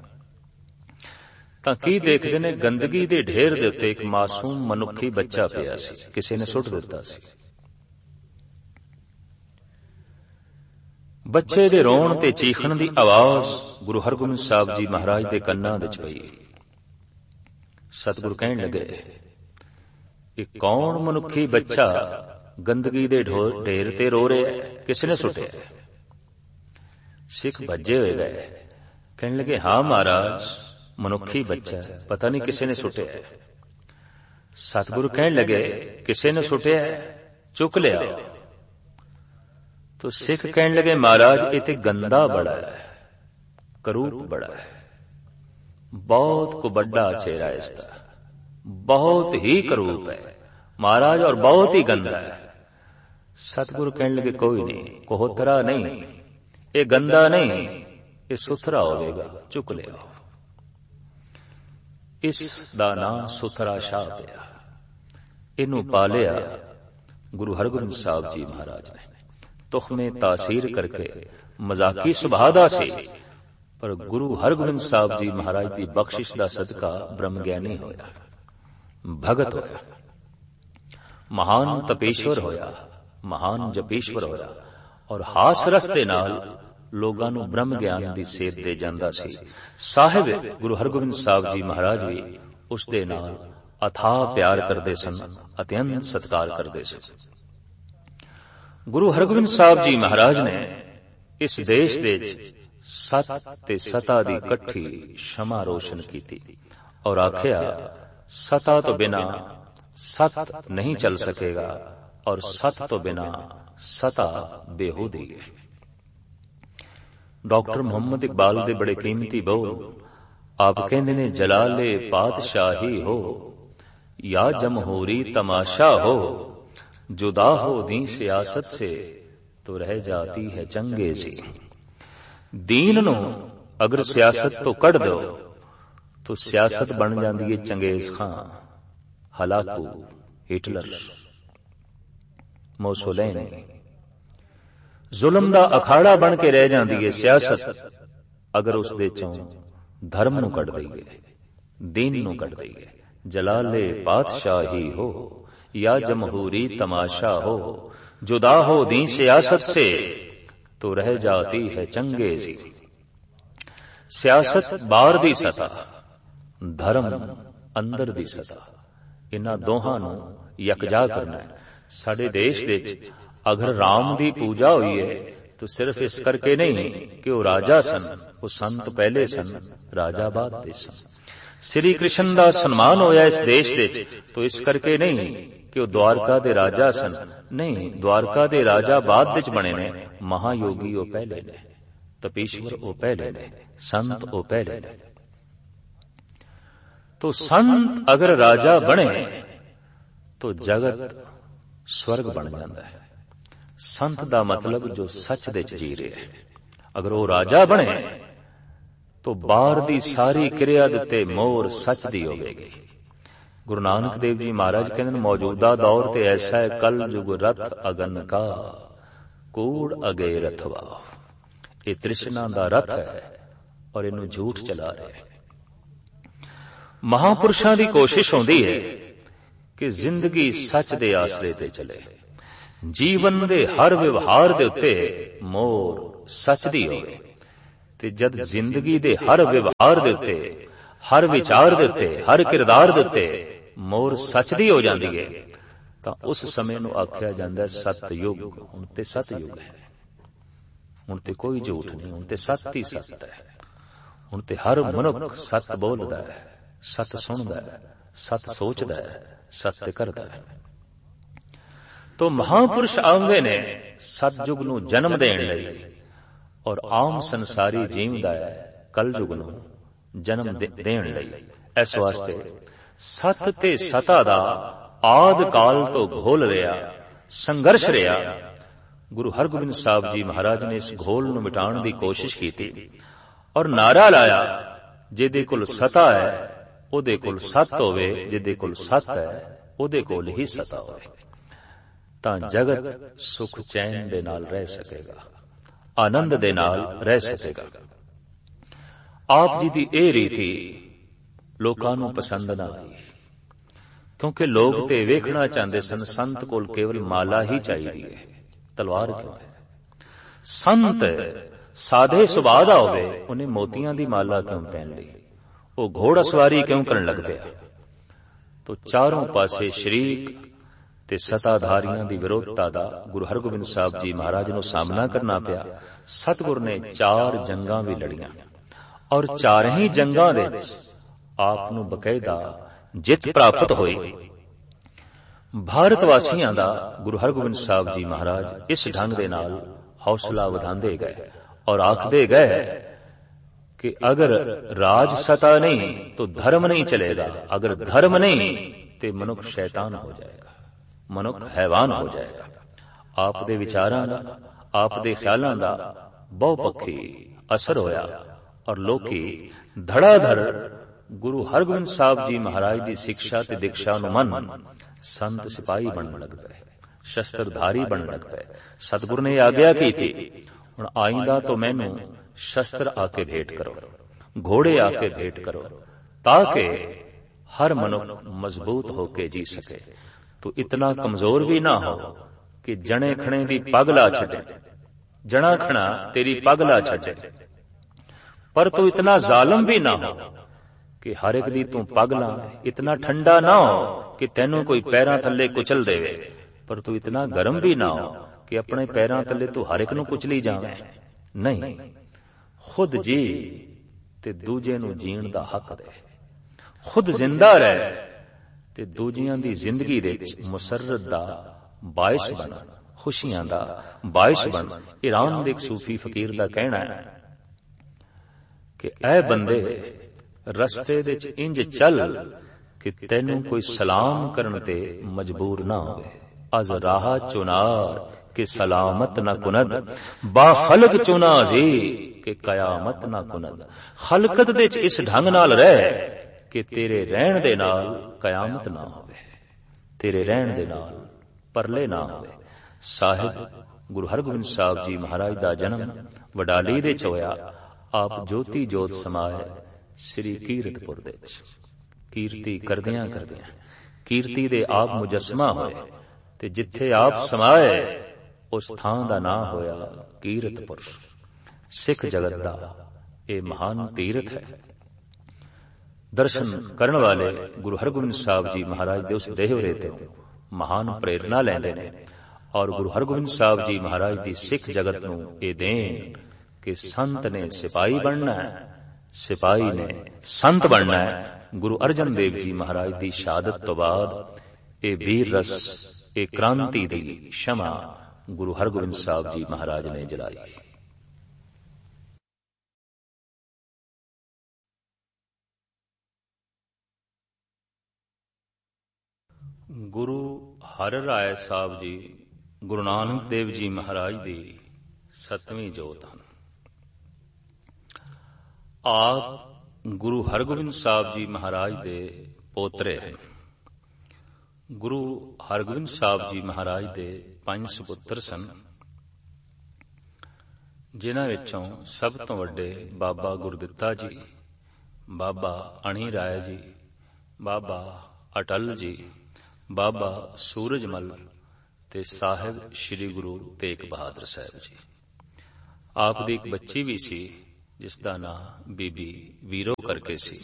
ਤਾਂ ਕੀ ਦੇਖਦੇ ਨੇ, ਗੰਦਗੀ ਦੇ ਢੇਰ ਦੇ ਉੱਤੇ ਇੱਕ ਮਾਸੂਮ ਮਨੁੱਖੀ ਬੱਚਾ ਪਿਆ ਸੀ, ਕਿਸੇ ਨੇ ਸੁੱਟ ਦਿੱਤਾ ਸੀ। ਬੱਚੇ ਦੇ ਰੋਣ ਤੇ ਚੀਖਣ ਦੀ ਆਵਾਜ਼ ਗੁਰੂ ਹਰਗੋਬਿੰਦ ਸਾਹਿਬ ਜੀ ਮਹਾਰਾਜ ਦੇ ਕੰਨਾਂ ਵਿੱਚ ਪਈ। ਸਤਿਗੁਰੂ ਕਹਿਣ ਲੱਗੇ, ਇਹ ਕੌਣ ਮਨੁੱਖੀ ਬੱਚਾ ਗੰਦਗੀ ਦੇ ਢੇਰ ਤੇ ਰੋ ਰਿਹਾ ਹੈ, ਕਿਸ ਨੇ ਸੁੱਟਿਆ? ਸਿੱਖ ਭੱਜੇ ਹੋਏ ਗਏ, ਕਹਿਣ ਲੱਗੇ, ਹਾਂ ਮਹਾਰਾਜ, ਮਨੁੱਖੀ ਬੱਚਾ, ਪਤਾ ਨਹੀਂ ਕਿਸੇ ਨੇ ਸੁੱਟਿਆ। ਸਤਿਗੁਰੂ ਕਹਿਣ ਲੱਗੇ, ਕਿਸੇ ਨੇ ਸੁੱਟਿਆ, ਚੁੱਕ ਲਿਆ। तो सिख कहने लगे, महाराज ये तो गंदा बड़ा है, करूप बड़ा है, बहुत को बड़ा चेहरा है इसका, बहुत ही करूप है महाराज, और बहुत ही गंदा है। सतगुरु कहने लगे, कोई नहीं, कोहतरा नहीं, ये गंदा नहीं, ये सुथरा होगा, चुक ले आओ। इस दा नाम सुथरा शाह पिया, इनू पालिया गुरु हरगोबिंद साहब जी महाराज ने। तुखमे तासीर करके मजाकी सुभाव दा सी, पर गुरु हरगोबिंद साहब जी महाराज की बख्शिश दा सदका ब्रह्म ज्ञानी होया, भगत होया, महान तपेश्वर होया, महान जपेश्वर होया, और हास रस दे नाल लोगां नूं ब्रह्म ज्ञान दी सेध दे जांदा सी। साहिब गुरु हरगोबिंद साहब जी महाराज भी उस दे नाल अथाह प्यार करदे सन, अत्यंत सत्कार करदे सन। गुरु हरगोबिंद साहब जी महाराज ने इस देश दे सत ते सता दी कट्ठी शमा रोशन कीती, और आखिया, सता तो बिना सत नहीं चल सकेगा, और सत तो बिना सता बेहूदी है। डॉक्टर मोहम्मद इकबाल दे बड़े कीमती बोल आप कहंदे ने, जलाले पातशाही हो या जमहूरी तमाशा हो, जुदा हो दी सियासत से तो रह जाती है चंगेजी। दीन नू अगर सियासत तो कढ़ दो तो सियासत बन जाती है चंगेज खां, हलाकू, हिटलर, मोसोलेन। जुल्म दा अखाड़ा बन के रह जाती है सियासत अगर उस दे चों धर्म नू कढ़ दईए, दीन नू कढ़ दईए। जलाले पातशाही हो या जमहूरी तमाशा हो, जुदा हो दी सियासत से तो रह जाती है चंगेजी। सियासत बाहर दी सता, धर्म अंदर दी सता, इन्हां दोहां नूं यकजा करना है। साडे देश विच अगर राम दी पूजा हुई है तो सिर्फ इस करके नहीं कि वो राजा सन, वो संत पहले सन, राजा बाद दे सन। श्री कृष्ण दा सन्मान होया इस देश विच तो इस करके नहीं कि वो द्वारका दे राजा सन, नहीं, द्वारका दे राजा बाद विच बने ने, महायोगी वो पहले ने, तपेश्वर वो पहले ने, संत वो पहले ने। तो संत अगर राजा बने तो जगत स्वर्ग बन जाता है। संत दा मतलब जो सच दे जी रहे है। अगर वो राजा बने तो बाहर दी सारी क्रिया दे मोर सच दी होगी। गुरु नानक देव जी महाराज कहते, मौजूदा दौर ते ऐसा है, कल जुग रथ अगन का, कूड़ अगे रथवा। ये तृष्णा दा रथ है और इनू झूठ चला रहे। महापुरुषां दी कोशिश होंदी है कि जिंदगी सच दे आसरे ते चले, जीवन दे हर व्यवहार दे उत्ते मोर सच दी होवे। ਤੇ ਜਦ ਜ਼ਿੰਦਗੀ ਦੇ ਹਰ ਵਿਵਹਾਰ ਦੇ ਉੱਤੇ, ਹਰ ਵਿਚਾਰ ਦੇ ਉੱਤੇ, ਹਰ ਕਿਰਦਾਰ ਦੇ ਉੱਤੇ ਮੋਹਰ ਸੱਚ ਦੀ ਹੋ ਜਾਂਦੀ ਹੈ, ਤਾਂ ਉਸ ਸਮੇਂ ਨੂੰ ਆਖਿਆ ਜਾਂਦਾ ਸਤਯੁਗ। ਹੁਣ ਤੇ ਸਤਯੁਗ ਹੈ, ਹੁਣ ਤੇ ਕੋਈ ਝੂਠ ਨਹੀਂ, ਹੁਣ ਤੇ ਸੱਤ ਹੀ ਸੱਤ ਹੈ। ਹੁਣ ਤੇ ਹਰ ਮਨੁੱਖ ਸੱਤ ਬੋਲਦਾ ਹੈ, ਸੱਤ ਸੁਣਦਾ ਹੈ, ਸੱਤ ਸੋਚਦਾ ਹੈ, ਸੱਤ ਕਰਦਾ ਹੈ। ਤੋ ਮਹਾਂਪੁਰਸ਼ ਆਉਂਦੇ ਨੇ ਸਤਯੁਗ ਨੂੰ ਜਨਮ ਦੇਣ ਲਈ, ਔਰ ਆਮ ਸੰਸਾਰੀ ਜੀਵਦਾ ਹੈ ਕਲਯੁਗ ਨੂੰ ਜਨਮ ਦੇਣ ਲਈ। ਇਸ ਵਾਸਤੇ ਸਤ ਤੇ ਸਤਾ ਦਾ ਆਦ ਕਾਲ ਤੋਂ ਘੋਲ ਰਿਹਾ, ਸੰਘਰਸ਼ ਰਿਹਾ। ਗੁਰੂ ਹਰਗੋਬਿੰਦ ਸਾਹਿਬ ਜੀ ਮਹਾਰਾਜ ਨੇ ਇਸ ਘੋਲ ਨੂੰ ਮਿਟਾਉਣ ਦੀ ਕੋਸ਼ਿਸ਼ ਕੀਤੀ ਔਰ ਨਾਰਾ ਲਾਇਆ, ਜਿਹਦੇ ਕੋਲ ਸਤਾ ਹੈ ਉਹਦੇ ਕੋਲ ਸਤ ਹੋਵੇ, ਜਿਹਦੇ ਕੋਲ ਸਤ ਹੈ ਉਹਦੇ ਕੋਲ ਹੀ ਸਤਾ ਹੋਵੇ, ਤਾਂ ਜਗਤ ਸੁਖ ਚੈਨ ਦੇ ਨਾਲ ਰਹਿ ਸਕੇਗਾ, ਆਨੰਦ ਦੇ ਨਾਲ ਰਹਿ ਸਕੇਗਾ। ਆਪ ਜੀ ਦੀ ਇਹ ਰੀਤੀ ਲੋਕਾਂ ਨੂੰ ਪਸੰਦ ਨਾ ਆਈ, ਕਿਉਂਕਿ ਲੋਕ ਤੇ ਵੇਖਣਾ ਚਾਹੁੰਦੇ ਸਨ ਸੰਤ ਕੋਲ ਕੇਵਲ ਮਾਲਾ ਹੀ ਚਾਹੀਦੀ ਹੈ, ਤਲਵਾਰ ਕਿਉਂ ਹੈ। ਸੰਤ ਸਾਦੇ ਸੁਭਾਅ ਦਾ ਹੋਵੇ, ਉਹਨੇ ਮੋਤੀਆਂ ਦੀ ਮਾਲਾ ਕਿਉਂ ਪਹਿਨ ਲਈ, ਉਹ ਘੋੜਾ ਸਵਾਰੀ ਕਿਉਂ ਕਰਨ ਲੱਗ ਪਿਆ। ਤੋ ਚਾਰੋਂ ਪਾਸੇ ਸ਼ਰੀਕ ਤੇ ਸਤਾਧਾਰੀਆਂ ਦੀ ਵਿਰੋਧਤਾ ਦਾ ਗੁਰੂ ਹਰਗੋਬਿੰਦ ਸਾਹਿਬ ਜੀ ਮਹਾਰਾਜ ਨੂੰ ਸਾਹਮਣਾ ਕਰਨਾ ਪਿਆ। ਸਤਿਗੁਰ ਨੇ 4 ਜੰਗਾਂ ਵੀ ਲੜੀਆਂ, ਔਰ 4 ਹੀ ਜੰਗਾਂ ਦੇ ਵਿੱਚ ਆਪ ਨੂੰ ਬਕਾਇਦਾ ਜਿੱਤ ਪ੍ਰਾਪਤ ਹੋਈ। ਭਾਰਤ ਵਾਸੀਆਂ ਦਾ ਗੁਰੂ ਹਰਗੋਬਿੰਦ ਸਾਹਿਬ ਜੀ ਮਹਾਰਾਜ ਇਸ ਢੰਗ ਦੇ ਨਾਲ ਹੌਸਲਾ ਵਧਾਉਂਦੇ ਗਏ ਔਰ ਆਖਦੇ ਗਏ ਕਿ ਅਗਰ ਰਾਜ ਸਤਾ ਨਹੀਂ ਤਾਂ ਧਰਮ ਨਹੀਂ ਚਲੇਗਾ, ਅਗਰ ਧਰਮ ਨਹੀਂ ਤੇ ਮਨੁੱਖ ਸ਼ੈਤਾਨ ਹੋ ਜਾਏਗਾ, ਮਨੁੱਖ ਹੈਵਾਨ ਹੋ ਜਾਏਗਾ। ਆਪ ਦੇ ਵਿਚਾਰਾਂ ਦਾ, ਆਪ ਦੇ ਖਿਆਲਾਂ ਦਾ ਬਹੁਪੱਖੀ ਅਸਰ ਹੋਇਆ ਔਰ ਲੋਕੀ ਧੜਾਧੜ ਗੁਰੂ ਹਰਗੋਬਿੰਦ ਸਾਹਿਬ ਜੀ ਮਹਾਰਾਜ ਦੀ ਸਿੱਖਿਆ ਤੇ ਦੀਕਸ਼ਾ ਨੂੰ ਮੰਨ ਸੰਤ ਸਿਪਾਹੀ ਬਣਨ ਲੱਗ ਪਏ, ਸ਼ਸਤਰਧਾਰੀ ਬਣਨ ਲੱਗ ਪਏ। ਸਤਿਗੁਰ ਨੇ ਆਗਿਆ ਕੀਤੀ, ਹੁਣ ਆਇੰਦਾ ਤੋਂ ਮੈਨੂੰ ਸ਼ਸਤਰ ਆ ਕੇ ਭੇਟ ਕਰੋ, ਘੋੜੇ ਆ ਕੇ ਭੇਟ ਕਰੋ, ਤਾਂ ਕਿ ਹਰ ਮਨੁੱਖ ਮਜ਼ਬੂਤ ਹੋ ਕੇ ਜੀ ਸਕੇ। ਤੂੰ ਇਤਨਾ ਕਮਜ਼ੋਰ ਵੀ ਨਾ ਹੋ ਕਿ ਜਣੇ ਖਣੇ ਦੀ ਪੱਗ ਲਾ ਛੱਡੇ, ਜਣਾ ਖਣਾ ਤੇਰੀ ਪੱਗ ਲਾ ਛੱਡੇ, ਪਰ ਤੂੰ ਇਤਨਾ ਜ਼ਾਲਮ ਵੀ ਨਾ ਹੋ ਕਿ ਹਰ ਇੱਕ ਦੀ ਤੂੰ ਪੱਗ ਲਾ। ਇਤਨਾ ਠੰਡਾ ਨਾ ਹੋ ਕਿ ਤੈਨੂੰ ਕੋਈ ਪੈਰਾਂ ਥੱਲੇ ਕੁਚਲ ਦੇਵੇ, ਪਰ ਤੂੰ ਇਤਨਾ ਗਰਮ ਵੀ ਨਾ ਹੋ ਕਿ ਆਪਣੇ ਪੈਰਾਂ ਥੱਲੇ ਤੂੰ ਹਰ ਇੱਕ ਨੂੰ ਕੁਚਲੀ ਜਾਵੇਂ। ਨਹੀਂ, ਖੁਦ ਜੀ ਤੇ ਦੂਜੇ ਨੂੰ ਜੀਣ ਦਾ ਹੱਕ ਦੇ, ਖੁਦ ਜ਼ਿੰਦਾ ਰਹਿ ਤੇ ਦੂਜਿਆਂ ਦੀ ਜ਼ਿੰਦਗੀ ਦੇ ਵਿੱਚ ਮੁਸਰਤ ਦਾ ਬਾਇਸ ਬਣ, ਖੁਸ਼ੀਆਂ ਦਾ ਬਾਇਸ ਬਣ। ਈਰਾਨ ਦੇ ਇੱਕ ਸੂਫੀ ਫਕੀਰ ਦਾ ਕਹਿਣਾ ਹੈ ਕਿ ਐ ਬੰਦੇ ਰਸਤੇ ਦੇ ਵਿੱਚ ਇੰਜ ਚੱਲ ਕਿ ਤੈਨੂੰ ਕੋਈ ਸਲਾਮ ਕਰਨ ਤੇ ਮਜਬੂਰ ਨਾ ਹੋਵੇ। ਅਜ਼ ਰਾਹ ਚੁਨਾਰ ਕਿ ਸਲਾਮਤ ਨਾ ਕੁਨਦ, ਬਾ ਖਲਕ ਚੁਨਾ ਜੀ ਕਿ ਕਯਾਮਤ ਨਾ ਕੁਨਦ। ਖਲਕਤ ਦੇ ਵਿੱਚ ਇਸ ਢੰਗ ਨਾਲ ਰਹਿ ਕਿ ਤੇਰੇ ਰਹਿਣ ਦੇ ਨਾਲ ਕਯਾਮਤ ਨਾ ਹੋਵੇ, ਤੇਰੇ ਰਹਿਣ ਦੇ ਨਾਲ ਪਰਲੇ ਨਾ ਹੋਵੇ। ਸਾਹਿਬ ਗੁਰੂ ਹਰਗੋਬਿੰਦ ਸਾਹਿਬ ਜੀ ਮਹਾਰਾਜ ਦਾ ਜਨਮ ਵਡਾਲੀ ਦੇ ਚ ਹੋਇਆ। ਆਪ ਜੋਤੀ ਜੋਤ ਸਮਾਏ ਸ੍ਰੀ ਕੀਰਤਪੁਰ ਦੇ ਵਿੱਚ, ਕੀਰਤੀ ਕਰਦਿਆਂ ਕਰਦਿਆਂ ਕੀਰਤੀ ਦੇ ਆਪ ਮੁਜਸਮਾ ਹੋਏ, ਤੇ ਜਿੱਥੇ ਆਪ ਸਮਾਏ ਉਸ ਥਾਂ ਦਾ ਨਾਂ ਹੋਇਆ ਕੀਰਤਪੁਰ। ਸਿੱਖ ਜਗਤ ਦਾ ਇਹ ਮਹਾਨ ਤੀਰਥ ਹੈ। ਦਰਸ਼ਨ ਕਰਨ ਵਾਲੇ ਗੁਰੂ ਹਰਗੋਬਿੰਦ ਸਾਹਿਬ ਜੀ ਮਹਾਰਾਜ ਦੇ ਉਸ ਦੇਹਰੇ ਤੋਂ ਮਹਾਨ ਪ੍ਰੇਰਨਾ ਲੈਂਦੇ ਨੇ, ਔਰ ਗੁਰੂ ਹਰਗੋਬਿੰਦ ਸਾਹਿਬ ਜੀ ਮਹਾਰਾਜ ਦੀ ਸਿੱਖ ਜਗਤ ਨੂੰ ਇਹ ਦੇਣ ਕਿ ਸੰਤ ਨੇ ਸਿਪਾਹੀ ਬਣਨਾ ਹੈ, ਸਿਪਾਹੀ ਨੇ ਸੰਤ ਬਣਨਾ ਹੈ। ਗੁਰੂ ਅਰਜਨ ਦੇਵ ਜੀ ਮਹਾਰਾਜ ਦੀ ਸ਼ਹਾਦਤ ਤੋਂ ਬਾਅਦ ਇਹ ਵੀਰ ਰਸ, ਇਹ ਕ੍ਰਾਂਤੀ ਦੀ ਸ਼ਮਾ ਗੁਰੂ ਹਰਗੋਬਿੰਦ ਸਾਹਿਬ ਜੀ ਮਹਾਰਾਜ ਨੇ ਜਲਾਈ। ਗੁਰੂ ਹਰਿ ਰਾਏ ਸਾਹਿਬ ਜੀ ਗੁਰੂ ਨਾਨਕ ਦੇਵ ਜੀ ਮਹਾਰਾਜ ਦੀ 7ਵੀਂ ਜੋਤ ਹਨ। ਆਪ ਗੁਰੂ ਹਰਗੋਬਿੰਦ ਸਾਹਿਬ ਜੀ ਮਹਾਰਾਜ ਦੇ ਪੋਤਰੇ ਹਨ। ਗੁਰੂ ਹਰਗੋਬਿੰਦ ਸਾਹਿਬ ਜੀ ਮਹਾਰਾਜ ਦੇ 5 ਸੁਪੁੱਤਰ ਸਨ, ਜਿਨ੍ਹਾਂ ਵਿੱਚੋਂ ਸਭ ਤੋਂ ਵੱਡੇ ਬਾਬਾ ਗੁਰਦਿੱਤਾ ਜੀ, ਬਾਬਾ ਅਣੀ ਰਾਏ ਜੀ, ਬਾਬਾ ਅਟਲ ਜੀ, ਬਾਬਾ ਸੂਰਜਮਲ ਤੇ ਸਾਹਿਬ ਸ੍ਰੀ ਗੁਰੂ ਤੇਗ ਬਹਾਦਰ ਸਾਹਿਬ ਜੀ। ਆਪ ਦੀ ਇੱਕ ਬੱਚੀ ਵੀ ਸੀ, ਜਿਸ ਦਾ ਨਾਂ ਬੀਬੀ ਵੀਰੋ ਕਰਕੇ ਸੀ।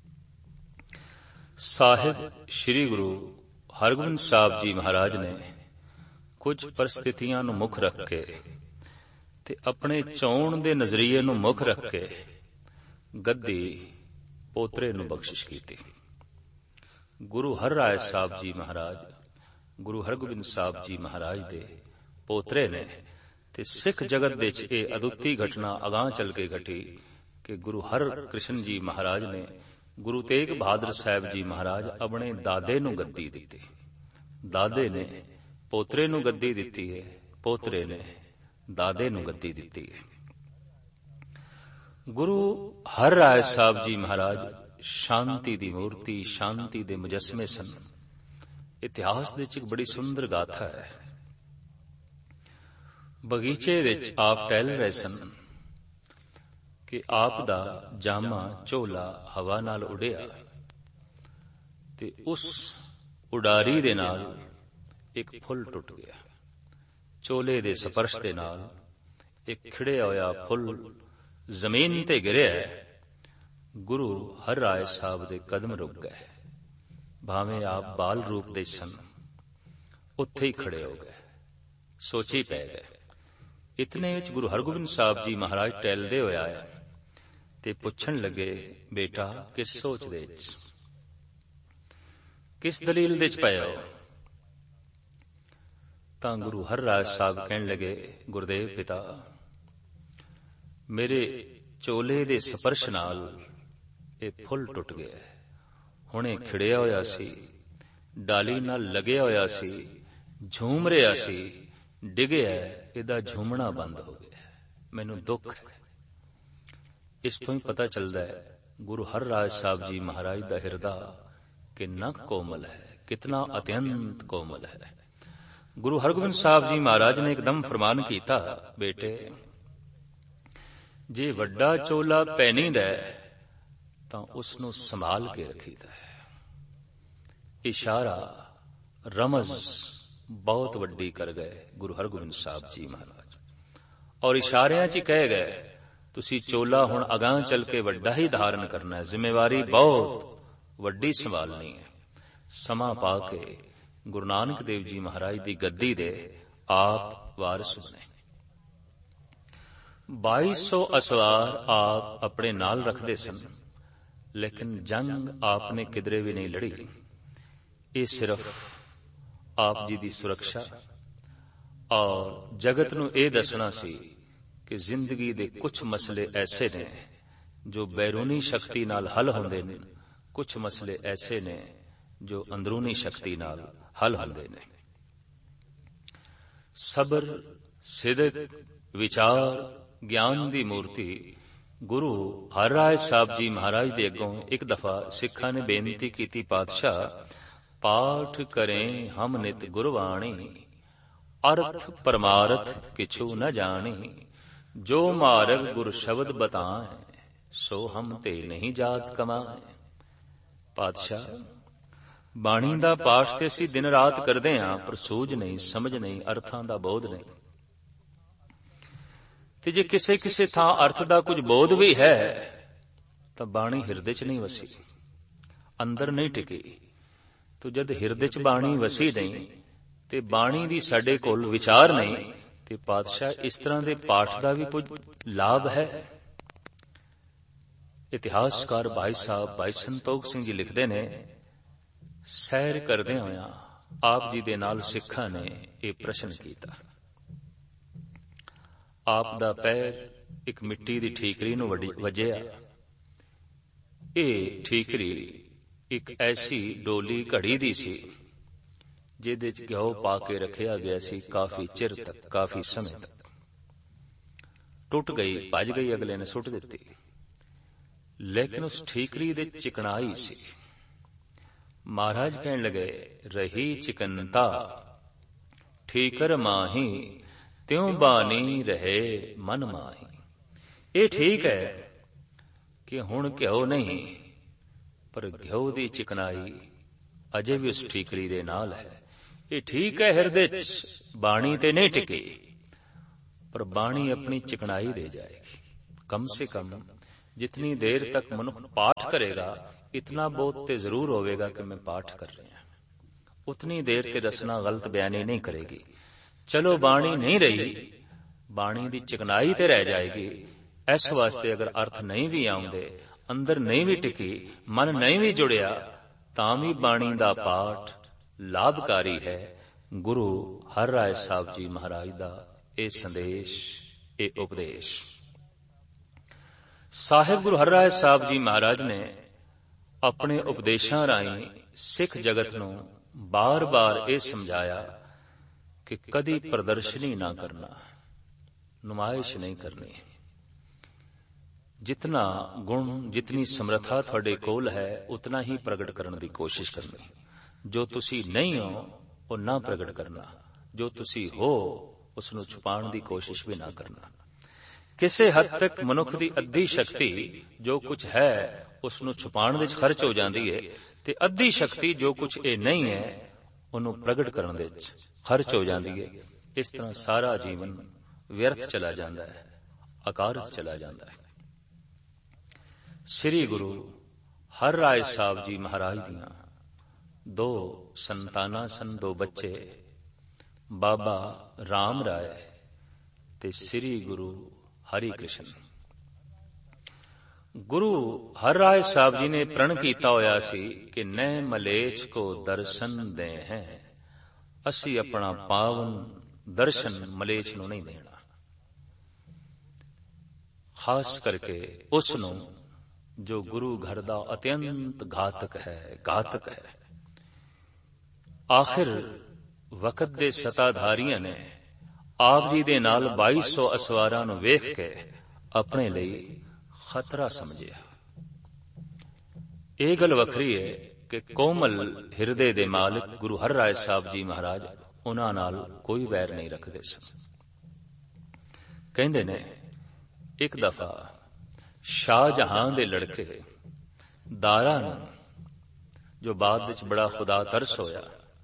ਸਾਹਿਬ ਸ੍ਰੀ ਗੁਰੂ ਹਰਗੋਬਿੰਦ ਸਾਹਿਬ ਜੀ ਮਹਾਰਾਜ ਨੇ ਕੁਝ ਪਰਿਸਥਿਤੀਆਂ ਨੂੰ ਮੁੱਖ ਰੱਖ ਕੇ ਤੇ ਆਪਣੇ ਚੋਣ ਦੇ ਨਜ਼ਰੀਏ ਨੂੰ ਮੁੱਖ ਰੱਖ ਕੇ ਗੱਦੀ ਪੋਤਰੇ ਨੂੰ ਬਖਸ਼ਿਸ਼ ਕੀਤੀ। ਗੁਰੂ ਹਰਿਰਾਏ ਸਾਹਿਬ ਜੀ ਮਹਾਰਾਜ ਗੁਰੂ ਹਰਗੋਬਿੰਦ ਸਾਹਿਬ ਜੀ ਮਹਾਰਾਜ ਦੇ ਪੋਤਰੇ ਨੇ ਤੇ ਸਿੱਖ ਜਗਤ ਦੇ ਵਿੱਚ ਇਹ ਅਦੁੱਤੀ ਘਟਨਾ ਅਗਾਂਹ ਚੱਲ ਕੇ ਘਟੀ ਕਿ ਗੁਰੂ ਹਰਕ੍ਰਿਸ਼ਨ ਜੀ ਮਹਾਰਾਜ ਨੇ ਗੁਰੂ ਤੇਗ ਬਹਾਦਰ ਸਾਹਿਬ ਜੀ ਮਹਾਰਾਜ ਆਪਣੇ ਦਾਦੇ ਨੂੰ ਗੱਦੀ ਦਿੱਤੀ। ਦਾਦੇ ਨੇ ਪੋਤਰੇ ਨੂੰ ਗੱਦੀ ਦਿੱਤੀ ਹੈ, ਪੋਤਰੇ ਨੇ ਦਾਦੇ ਨੂੰ ਗੱਦੀ ਦਿੱਤੀ ਹੈ। ਗੁਰੂ ਹਰਿਰਾਏ ਸਾਹਿਬ ਜੀ ਮਹਾਰਾਜ ਸ਼ਾਂਤੀ ਦੀ ਮੂਰਤੀ, ਸ਼ਾਂਤੀ ਦੇ ਮੁਜੱਸਮੇ ਸਨ। ਇਤਿਹਾਸ ਦੇ ਵਿੱਚ ਇੱਕ ਬੜੀ ਸੁੰਦਰ ਗਾਥਾ ਹੈ। ਬਗੀਚੇ ਵਿੱਚ ਆਪ ਟਹਿਲ ਰਹੇ ਸਨ ਕਿ ਆਪ ਦਾ ਜਾਮਾ ਝੋਲਾ ਹਵਾ ਨਾਲ ਉੱਡਿਆ ਤੇ ਉਸ ਉਡਾਰੀ ਦੇ ਨਾਲ ਇੱਕ ਫੁੱਲ ਟੁੱਟ ਗਿਆ। ਝੋਲੇ ਦੇ ਸਪਰਸ਼ ਦੇ ਨਾਲ ਇੱਕ ਖਿੜਿਆ ਹੋਇਆ ਫੁੱਲ ਜ਼ਮੀਨ ਤੇ ਗਿਰਿਆ। ਗੁਰੂ ਹਰਿਰਾਏ ਸਾਹਿਬ ਦੇ ਕਦਮ ਰੁਕ ਗਏ। ਭਾਵੇਂ ਆਪ ਬਾਲ ਰੂਪ ਦੇ ਸਨ, ਉੱਥੇ ਹੀ ਖੜੇ ਹੋ ਗਏ, ਸੋਚੀ ਪੈ ਗਏ। ਇਤਨੇ ਵਿੱਚ ਗੁਰੂ ਹਰਗੋਬਿੰਦ ਸਾਹਿਬ ਜੀ ਮਹਾਰਾਜ ਟਹਿਲਦੇ ਹੋਏ ਆਏ ਤੇ ਪੁੱਛਣ ਲੱਗੇ, ਬੇਟਾ ਕਿਸ ਸੋਚ ਦੇ ਵਿੱਚ, ਕਿਸ ਦਲੀਲ ਦੇ ਵਿੱਚ ਪਏ ਹੋ? ਤਾਂ ਗੁਰੂ ਹਰਿਰਾਏ ਸਾਹਿਬ ਕਹਿਣ ਲੱਗੇ, ਗੁਰਦੇਵ ਪਿਤਾ, ਮੇਰੇ ਚੋਲੇ ਦੇ ਸਪਰਸ਼ ਨਾਲ ਇਹ ਫੁੱਲ ਟੁੱਟ ਗਿਆ। ਹੁਣੇ ਖਿੜਿਆ ਹੋਇਆ ਸੀ, ਡਾਲੀ ਨਾਲ ਲੱਗਿਆ ਹੋਇਆ ਸੀ, ਝੂਮ ਰਿਹਾ ਸੀ, ਡਿੱਗਿਆ, ਇਹਦਾ ਝੂਮਣਾ ਬੰਦ ਹੋ ਗਿਆ। ਮੈਨੂੰ ਦੁੱਖ ਹੈ। ਇਸ ਤੋਂ ਹੀ ਪਤਾ ਚੱਲਦਾ ਹੈ ਗੁਰੂ ਹਰਿਰਾਏ ਸਾਹਿਬ ਜੀ ਮਹਾਰਾਜ ਦਾ ਹਿਰਦਾ ਕਿੰਨਾ ਕੋਮਲ ਹੈ, ਕਿਤਨਾ ਅਤਿਅੰਤ ਕੋਮਲ ਹੈ। ਗੁਰੂ ਹਰਗੋਬਿੰਦ ਸਾਹਿਬ ਜੀ ਮਹਾਰਾਜ ਨੇ ਇੱਕਦਮ ਫਰਮਾਨ ਕੀਤਾ, ਬੇਟੇ ਜੇ ਵੱਡਾ ਚੋਲਾ ਪਹਿਨੀਦਾ ਤਾਂ ਉਸ ਨੂੰ ਸੰਭਾਲ ਕੇ ਰੱਖੀਦਾ ਹੈ। ਇਸ਼ਾਰਾ, ਰਮਜ਼ ਬਹੁਤ ਵੱਡੀ ਕਰ ਗਏ ਗੁਰੂ ਹਰਗੋਬਿੰਦ ਸਾਹਿਬ ਜੀ ਮਹਾਰਾਜ, ਔਰ ਇਸ਼ਾਰਿਆਂ 'ਚ ਹੀ ਕਹਿ ਗਏ, ਤੁਸੀਂ ਚੋਲਾ ਹੁਣ ਅਗਾਂਹ ਚੱਲ ਕੇ ਵੱਡਾ ਹੀ ਧਾਰਨ ਕਰਨਾ ਹੈ, ਜ਼ਿੰਮੇਵਾਰੀ ਬਹੁਤ ਵੱਡੀ ਸੰਭਾਲਣੀ ਹੈ। ਸਮਾਂ ਪਾ ਕੇ ਗੁਰੂ ਨਾਨਕ ਦੇਵ ਜੀ ਮਹਾਰਾਜ ਦੀ ਗੱਦੀ ਦੇ ਆਪ ਵਾਰਿਸ ਬਣੇ। 2200 ਅਸਵਾਰ ਆਪ ਆਪਣੇ ਨਾਲ ਰੱਖਦੇ ਸਨ, ਲੇਕਿਨ ਜੰਗ ਆਪ ਨੇ ਕਿਧਰੇ ਵੀ ਨਹੀਂ ਲੜੀ। ਇਹ ਸਿਰਫ ਆਪ ਜੀ ਦੀ ਸੁਰੱਖਿਆ ਔਰ ਜਗਤ ਨੂੰ ਇਹ ਦੱਸਣਾ ਸੀ ਕਿ ਜ਼ਿੰਦਗੀ ਦੇ ਕੁਝ ਮਸਲੇ ਐਸੇ ਨੇ ਜੋ ਬੈਰੂਨੀ ਸ਼ਕਤੀ ਨਾਲ ਹੱਲ ਹੁੰਦੇ ਨੇ, ਕੁਝ ਮਸਲੇ ਐਸੇ ਨੇ ਜੋ ਅੰਦਰੂਨੀ ਸ਼ਕਤੀ ਨਾਲ ਹੱਲ ਹੁੰਦੇ ਨੇ। ਸਬਰ, ਸਿਦਕ, ਵਿਚਾਰ, ਗਿਆਨ ਦੀ ਮੂਰਤੀ ਗੁਰੂ ਹਰਿਰਾਏ ਸਾਹਿਬ ਜੀ ਮਹਾਰਾਜ ਦੇ ਅੱਗੋਂ ਇੱਕ ਦਫਾ ਸਿੱਖਾਂ ਨੇ ਬੇਨਤੀ ਕੀਤੀ, ਪਾਤਸ਼ਾਹ ਪਾਠ ਕਰੇ ਹਮ ਨਿਤ ਗੁਰਬਾਣੀ, ਅਰਥ ਪਰਮਾਰਥ ਕਿਛੂ ਨ ਜਾਣੀ, ਜੋ ਮਾਰਗ ਗੁਰ ਸ਼ਬਦ ਬਤਾਏ, ਸੋ ਹਮ ਤੇ ਨਹੀਂ ਜਾਤ ਕਮਾਏ। ਪਾਤਸ਼ਾਹ ਬਾਣੀ ਦਾ ਪਾਠ ਤੇ ਅਸੀਂ ਦਿਨ ਰਾਤ ਕਰਦੇ ਹਾਂ, ਪਰ ਸੂਝ ਨਹੀਂ, ਸਮਝ ਨਹੀਂ, ਅਰਥਾਂ ਦਾ ਬੋਧ ਨਹੀਂ। ਤੇ ਜੇ ਕਿਸੇ ਕਿਸੇ ਥਾਂ ਅਰਥ ਦਾ ਕੁਝ ਬੋਧ ਵੀ ਹੈ ਤਾਂ ਬਾਣੀ ਹਿਰਦੇ 'ਚ ਨਹੀਂ ਵਸੀ, ਅੰਦਰ ਨਹੀਂ ਟਿਕੀ। ਤੋ ਜਦ ਹਿਰਦੇ 'ਚ ਬਾਣੀ ਵਸੀ ਨਹੀਂ ਤੇ ਬਾਣੀ ਦੀ ਸਾਡੇ ਕੋਲ ਵਿਚਾਰ ਨਹੀਂ, ਤੇ ਪਾਤਸ਼ਾਹ ਇਸ ਤਰ੍ਹਾਂ ਦੇ ਪਾਠ ਦਾ ਵੀ ਕੁਝ ਲਾਭ ਹੈ? ਇਤਿਹਾਸਕਾਰ ਭਾਈ ਸਾਹਿਬ ਭਾਈ ਸੰਤੋਖ ਸਿੰਘ ਜੀ ਲਿਖਦੇ ਨੇ, ਸੈਰ ਕਰਦੇ ਹੋਇਆਂ ਆਪ ਜੀ ਦੇ ਨਾਲ ਸਿੱਖਾਂ ਨੇ ਇਹ ਪ੍ਰਸ਼ਨ ਕੀਤਾ। ਆਪ ਦਾ ਪੈਰ ਇੱਕ ਮਿੱਟੀ ਦੀ ਠੀਕਰੀ ਨੂੰ ਵੱਜਿਆ। ਇਹ ਠੀਕਰੀ ਇੱਕ ਐਸੀ ਡੋਲੀ ਘੜੀ ਦੀ ਸੀ ਜਿਹਦੇ 'ਚ ਘਿਓ ਪਾ ਕੇ ਰੱਖਿਆ ਗਿਆ ਸੀ ਕਾਫੀ ਚਿਰ ਤੱਕ, ਕਾਫੀ ਸਮੇਂ ਤੱਕ। ਟੁੱਟ ਗਈ, ਭੱਜ ਗਈ, ਅਗਲੇ ਨੇ ਸੁੱਟ ਦਿੱਤੀ। ਲੇਕਿਨ ਉਸ ਠੀਕਰੀ ਦੇ ਚਿਕਨਾਈ ਸੀ। ਮਹਾਰਾਜ ਕਹਿਣ ਲੱਗੇ, ਰਹੀ ਚਿਕਨਤਾ ਠੀਕਰ ਮਾਹੀ, ਤਿਉ ਬਾਣੀ ਰਹੇ ਮਨ ਮਾਹੀ। ਇਹ ਠੀਕ ਹੈ ਕਿ ਹੁਣ ਘਿਓ ਨਹੀਂ, ਪਰ ਘਿਓ ਦੀ ਚਿਕਨਾਈ ਅਜੇ ਵੀ ਉਸ ਠੀਕਰੀ ਦੇ ਨਾਲ ਹੈ। ਇਹ ਠੀਕ ਹੈ ਹਿਰਦੇ 'ਚ ਬਾਣੀ ਤੇ ਨਹੀਂ ਟਿਕੀ, ਪਰ ਬਾਣੀ ਆਪਣੀ ਚਿਕਨਾਈ ਦੇ ਜਾਏਗੀ, कम से कम जितनी देर तक मनुष्य पाठ करेगा इतना बोध ते जरूर होवेगा कि मैं पाठ कर रहा, उतनी देर ते रसना गलत बयानी नहीं करेगी। चलो बाणी नहीं रही, बाणी दी चिकनाई ते रह जाएगी। इस वास्ते अगर अर्थ नहीं भी आउंदे, अंदर नहीं भी टिकी, मन नहीं भी जुड़िया, तां भी बाणी दा पाठ लाभकारी है। गुरु हर राय साहब जी महाराज दा ਇਹ ਸੰਦੇਸ਼, ਇਹ ਉਪਦੇਸ਼। ਸਾਹਿਬ ਗੁਰੂ ਹਰ ਰਾਏ ਸਾਹਿਬ ਜੀ ਮਹਾਰਾਜ ਨੇ ਆਪਣੇ ਉਪਦੇਸ਼ਾਂ ਰਾਹੀਂ ਸਿੱਖ ਜਗਤ ਨੂੰ ਬਾਰ-ਬਾਰ ਇਹ ਸਮਝਾਇਆ ਕਿ ਕਦੀ ਪ੍ਰਦਰਸ਼ਨੀ ਨਾ ਕਰਨਾ, ਨੁਮਾਇਸ਼ ਨਹੀਂ ਕਰਨੀ। ਜਿਤਨਾ ਗੁਣ, ਜਿਤਨੀ ਸਮਰੱਥਾ ਤੁਹਾਡੇ ਕੋਲ ਹੈ ਉਤਨਾ ਹੀ ਪ੍ਰਗਟ ਕਰਨ ਦੀ ਕੋਸ਼ਿਸ਼ ਕਰਨੀ। ਜੋ ਤੁਸੀਂ ਨਹੀਂ ਹੋ ਉਹ ਨਾ ਪ੍ਰਗਟ ਕਰਨਾ, ਜੋ ਤੁਸੀਂ ਹੋ ਉਸ ਨੂੰ ਛੁਪਾਉਣ ਦੀ ਕੋਸ਼ਿਸ਼ ਵੀ ਨਾ ਕਰਨਾ। ਕਿਸੇ ਹੱਦ ਤੱਕ ਮਨੁੱਖ ਦੀ ਅੱਧੀ ਸ਼ਕਤੀ ਜੋ ਕੁਝ ਹੈ ਉਸ ਨੂੰ ਛੁਪਾਉਣ ਵਿੱਚ ਖਰਚ ਹੋ ਜਾਂਦੀ ਹੈ, ਤੇ ਅੱਧੀ ਸ਼ਕਤੀ ਜੋ ਕੁਝ ਇਹ ਨਹੀਂ ਹੈ ਉਹਨੂੰ ਪ੍ਰਗਟ ਕਰਨ ਵਿੱਚ ਖਰਚ ਹੋ ਜਾਂਦੀ ਹੈ। ਇਸ ਤਰ੍ਹਾਂ ਸਾਰਾ ਜੀਵਨ ਵਿਅਰਥ ਚਲਾ ਜਾਂਦਾ ਹੈ, ਅਕਾਰਤ ਚਲਾ ਜਾਂਦਾ ਹੈ। ਸ੍ਰੀ ਗੁਰੂ ਹਰ ਰਾਏ ਸਾਹਿਬ ਜੀ ਮਹਾਰਾਜ ਦੀਆਂ 2 ਸੰਤਾਨਾਂ ਸਨ, 2 ਬੱਚੇ, ਬਾਬਾ ਰਾਮ ਰਾਏ ਤੇ ਸ੍ਰੀ ਗੁਰੂ ਹਰੀ ਕ੍ਰਿਸ਼ਨ। ਗੁਰੂ ਹਰ ਰਾਏ ਸਾਹਿਬ ਜੀ ਨੇ ਪ੍ਰਣ ਕੀਤਾ ਹੋਇਆ ਸੀ ਕਿ ਨੈ ਮਲੇਛ ਕੋ ਦਰਸ਼ਨ ਦੇ ਹੈ, ਅਸੀਂ ਆਪਣਾ ਪਾਵਨ ਦਰਸ਼ਨ ਮਲੇਛ ਨੂੰ ਨਹੀਂ ਦੇਣਾ। ਖਾਸ ਕਰਕੇ ਉਸ ਨੂੰ ਜੋ ਗੁਰੂ ਘਰ ਦਾ ਅਤਿਅੰਤ ਘਾਤਕ ਹੈ, ਘਾਤਕ ਹੈ। ਆਖਿਰ ਵਕਤ ਦੇ ਸਤਾਧਾਰੀਆਂ ਨੇ ਆਪ ਜੀ ਦੇ ਨਾਲ 2200 ਅਸਵਾਰਾਂ ਨੂੰ ਵੇਖ ਕੇ ਆਪਣੇ ਲਈ ਖਤਰਾ ਸਮਝਿਆ। ਇਹ ਗੱਲ ਵੱਖਰੀ ਹੈ ਕਿ ਕੋਮਲ ਹਿਰਦੇ ਦੇ ਮਾਲਕ ਗੁਰੂ ਹਰ ਰਾਏ ਸਾਹਿਬ ਜੀ ਮਹਾਰਾਜ ਉਹਨਾਂ ਨਾਲ ਕੋਈ ਵੈਰ ਨਹੀਂ ਰੱਖਦੇ ਸਨ। ਕਹਿੰਦੇ ਨੇ ਇੱਕ ਦਫਾ ਸ਼ਾਹਜਹਾਂ ਦੇ ਲੜਕੇ ਦਾਰਾ ਨੂੰ, ਜੋ ਬਾਅਦ ਵਿੱਚ ਬੜਾ ਖੁਦਾ ਤਰਸ ਹੋਇਆ,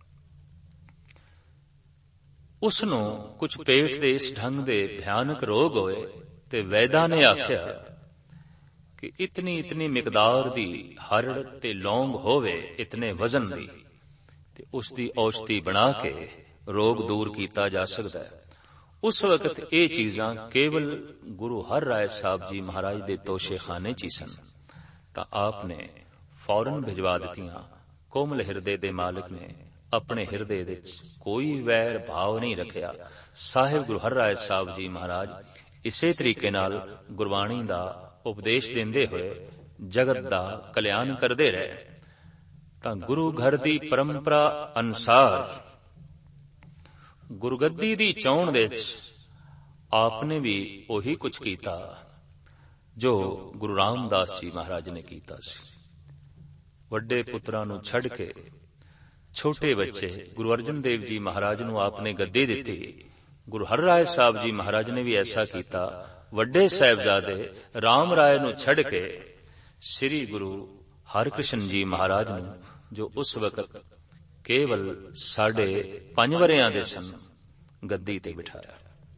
ਉਸ ਨੂੰ ਕੁਝ ਪੇਟ ਦੇ ਇਸ ਢੰਗ ਦੇ ਭਿਆਨਕ ਰੋਗ ਹੋਏ ਤੇ ਵੈਦਾਂ ਨੇ ਆਖਿਆ ਕਿ ਇਤਨੀ ਮਿਕਦਾਰ ਦੀ ਹਰੜ ਤੇ ਲੌਂਗ ਹੋਵੇ, ਇਤਨੇ ਵਜ਼ਨ ਦੀ, ਤੇ ਉਸ ਦੀ ਔਸ਼ਧੀ ਬਣਾ ਕੇ ਰੋਗ ਦੂਰ ਕੀਤਾ ਜਾ ਸਕਦਾ ਹੈ। ਉਸ ਵਕਤ ਇਹ ਚੀਜ਼ਾਂ ਕੇਵਲ ਗੁਰੂ ਹਰ ਰਾਏ ਸਾਹਿਬ ਜੀ ਮਹਾਰਾਜ ਦੇ ਤੋਸ਼ੇਖਾਨੇ 'ਚ ਹੀ ਸਨ, ਤਾਂ ਆਪ ਨੇ ਫੌਰਨ ਭਿਜਵਾ ਦਿੱਤੀਆਂ। ਕੋਮਲ ਹਿਰਦੇ ਦੇ ਮਾਲਕ ਨੇ ਆਪਣੇ ਹਿਰਦੇ ਵਿੱਚ ਕੋਈ ਵੈਰ ਭਾਵ ਨਹੀਂ ਰੱਖਿਆ। ਸਾਹਿਬ ਗੁਰੂ ਹਰ ਰਾਏ ਸਾਹਿਬ ਜੀ ਮਹਾਰਾਜ ਇਸੇ ਤਰੀਕੇ ਨਾਲ ਗੁਰਬਾਣੀ ਦਾ ਉਪਦੇਸ਼ ਦਿੰਦੇ ਹੋਏ ਜਗਤ ਦਾ ਕਲਿਆਣ ਕਰਦੇ ਰਹੇ। ਤਾਂ ਗੁਰੂ ਘਰ ਦੀ ਪਰੰਪਰਾ ਅਨੁਸਾਰ ਗੁਰਗੱਦੀ ਦੀ ਚੋਣ ਵਿੱਚ ਆਪ ਨੇ ਵੀ ਉਹੀ ਕੁਝ ਕੀਤਾ ਜੋ ਗੁਰੂ ਰਾਮਦਾਸ ਜੀ ਮਹਾਰਾਜ ਨੇ ਕੀਤਾ ਸੀ। ਵੱਡੇ ਪੁੱਤਰਾਂ ਨੂੰ ਛੱਡ ਕੇ ਛੋਟੇ ਬੱਚੇ ਗੁਰੂ ਅਰਜਨ ਦੇਵ ਜੀ ਮਹਾਰਾਜ ਨੂੰ ਆਪ ਨੇ ਗੱਦੀ ਦਿੱਤੀ। ਗੁਰੂ ਹਰ ਰਾਏ ਸਾਹਿਬ ਜੀ ਮਹਾਰਾਜ ਨੇ ਵੀ ਐਸਾ ਕੀਤਾ। ਵੱਡੇ ਸਾਹਿਬਜ਼ਾਦੇ ਰਾਮ ਰਾਏ ਨੂੰ ਛੱਡ ਕੇ ਸ੍ਰੀ ਗੁਰੂ ਹਰਿਕ੍ਰਿਸ਼ਨ ਜੀ ਮਹਾਰਾਜ ਨੂੰ, ਜੋ ਉਸ ਵਕਤ ਕੇਵਲ 5.5 ਵਰ੍ਹਿਆਂ ਦੇ ਸਨ, ਗੱਦੀ ਤੇ ਬਿਠਾਇਆ।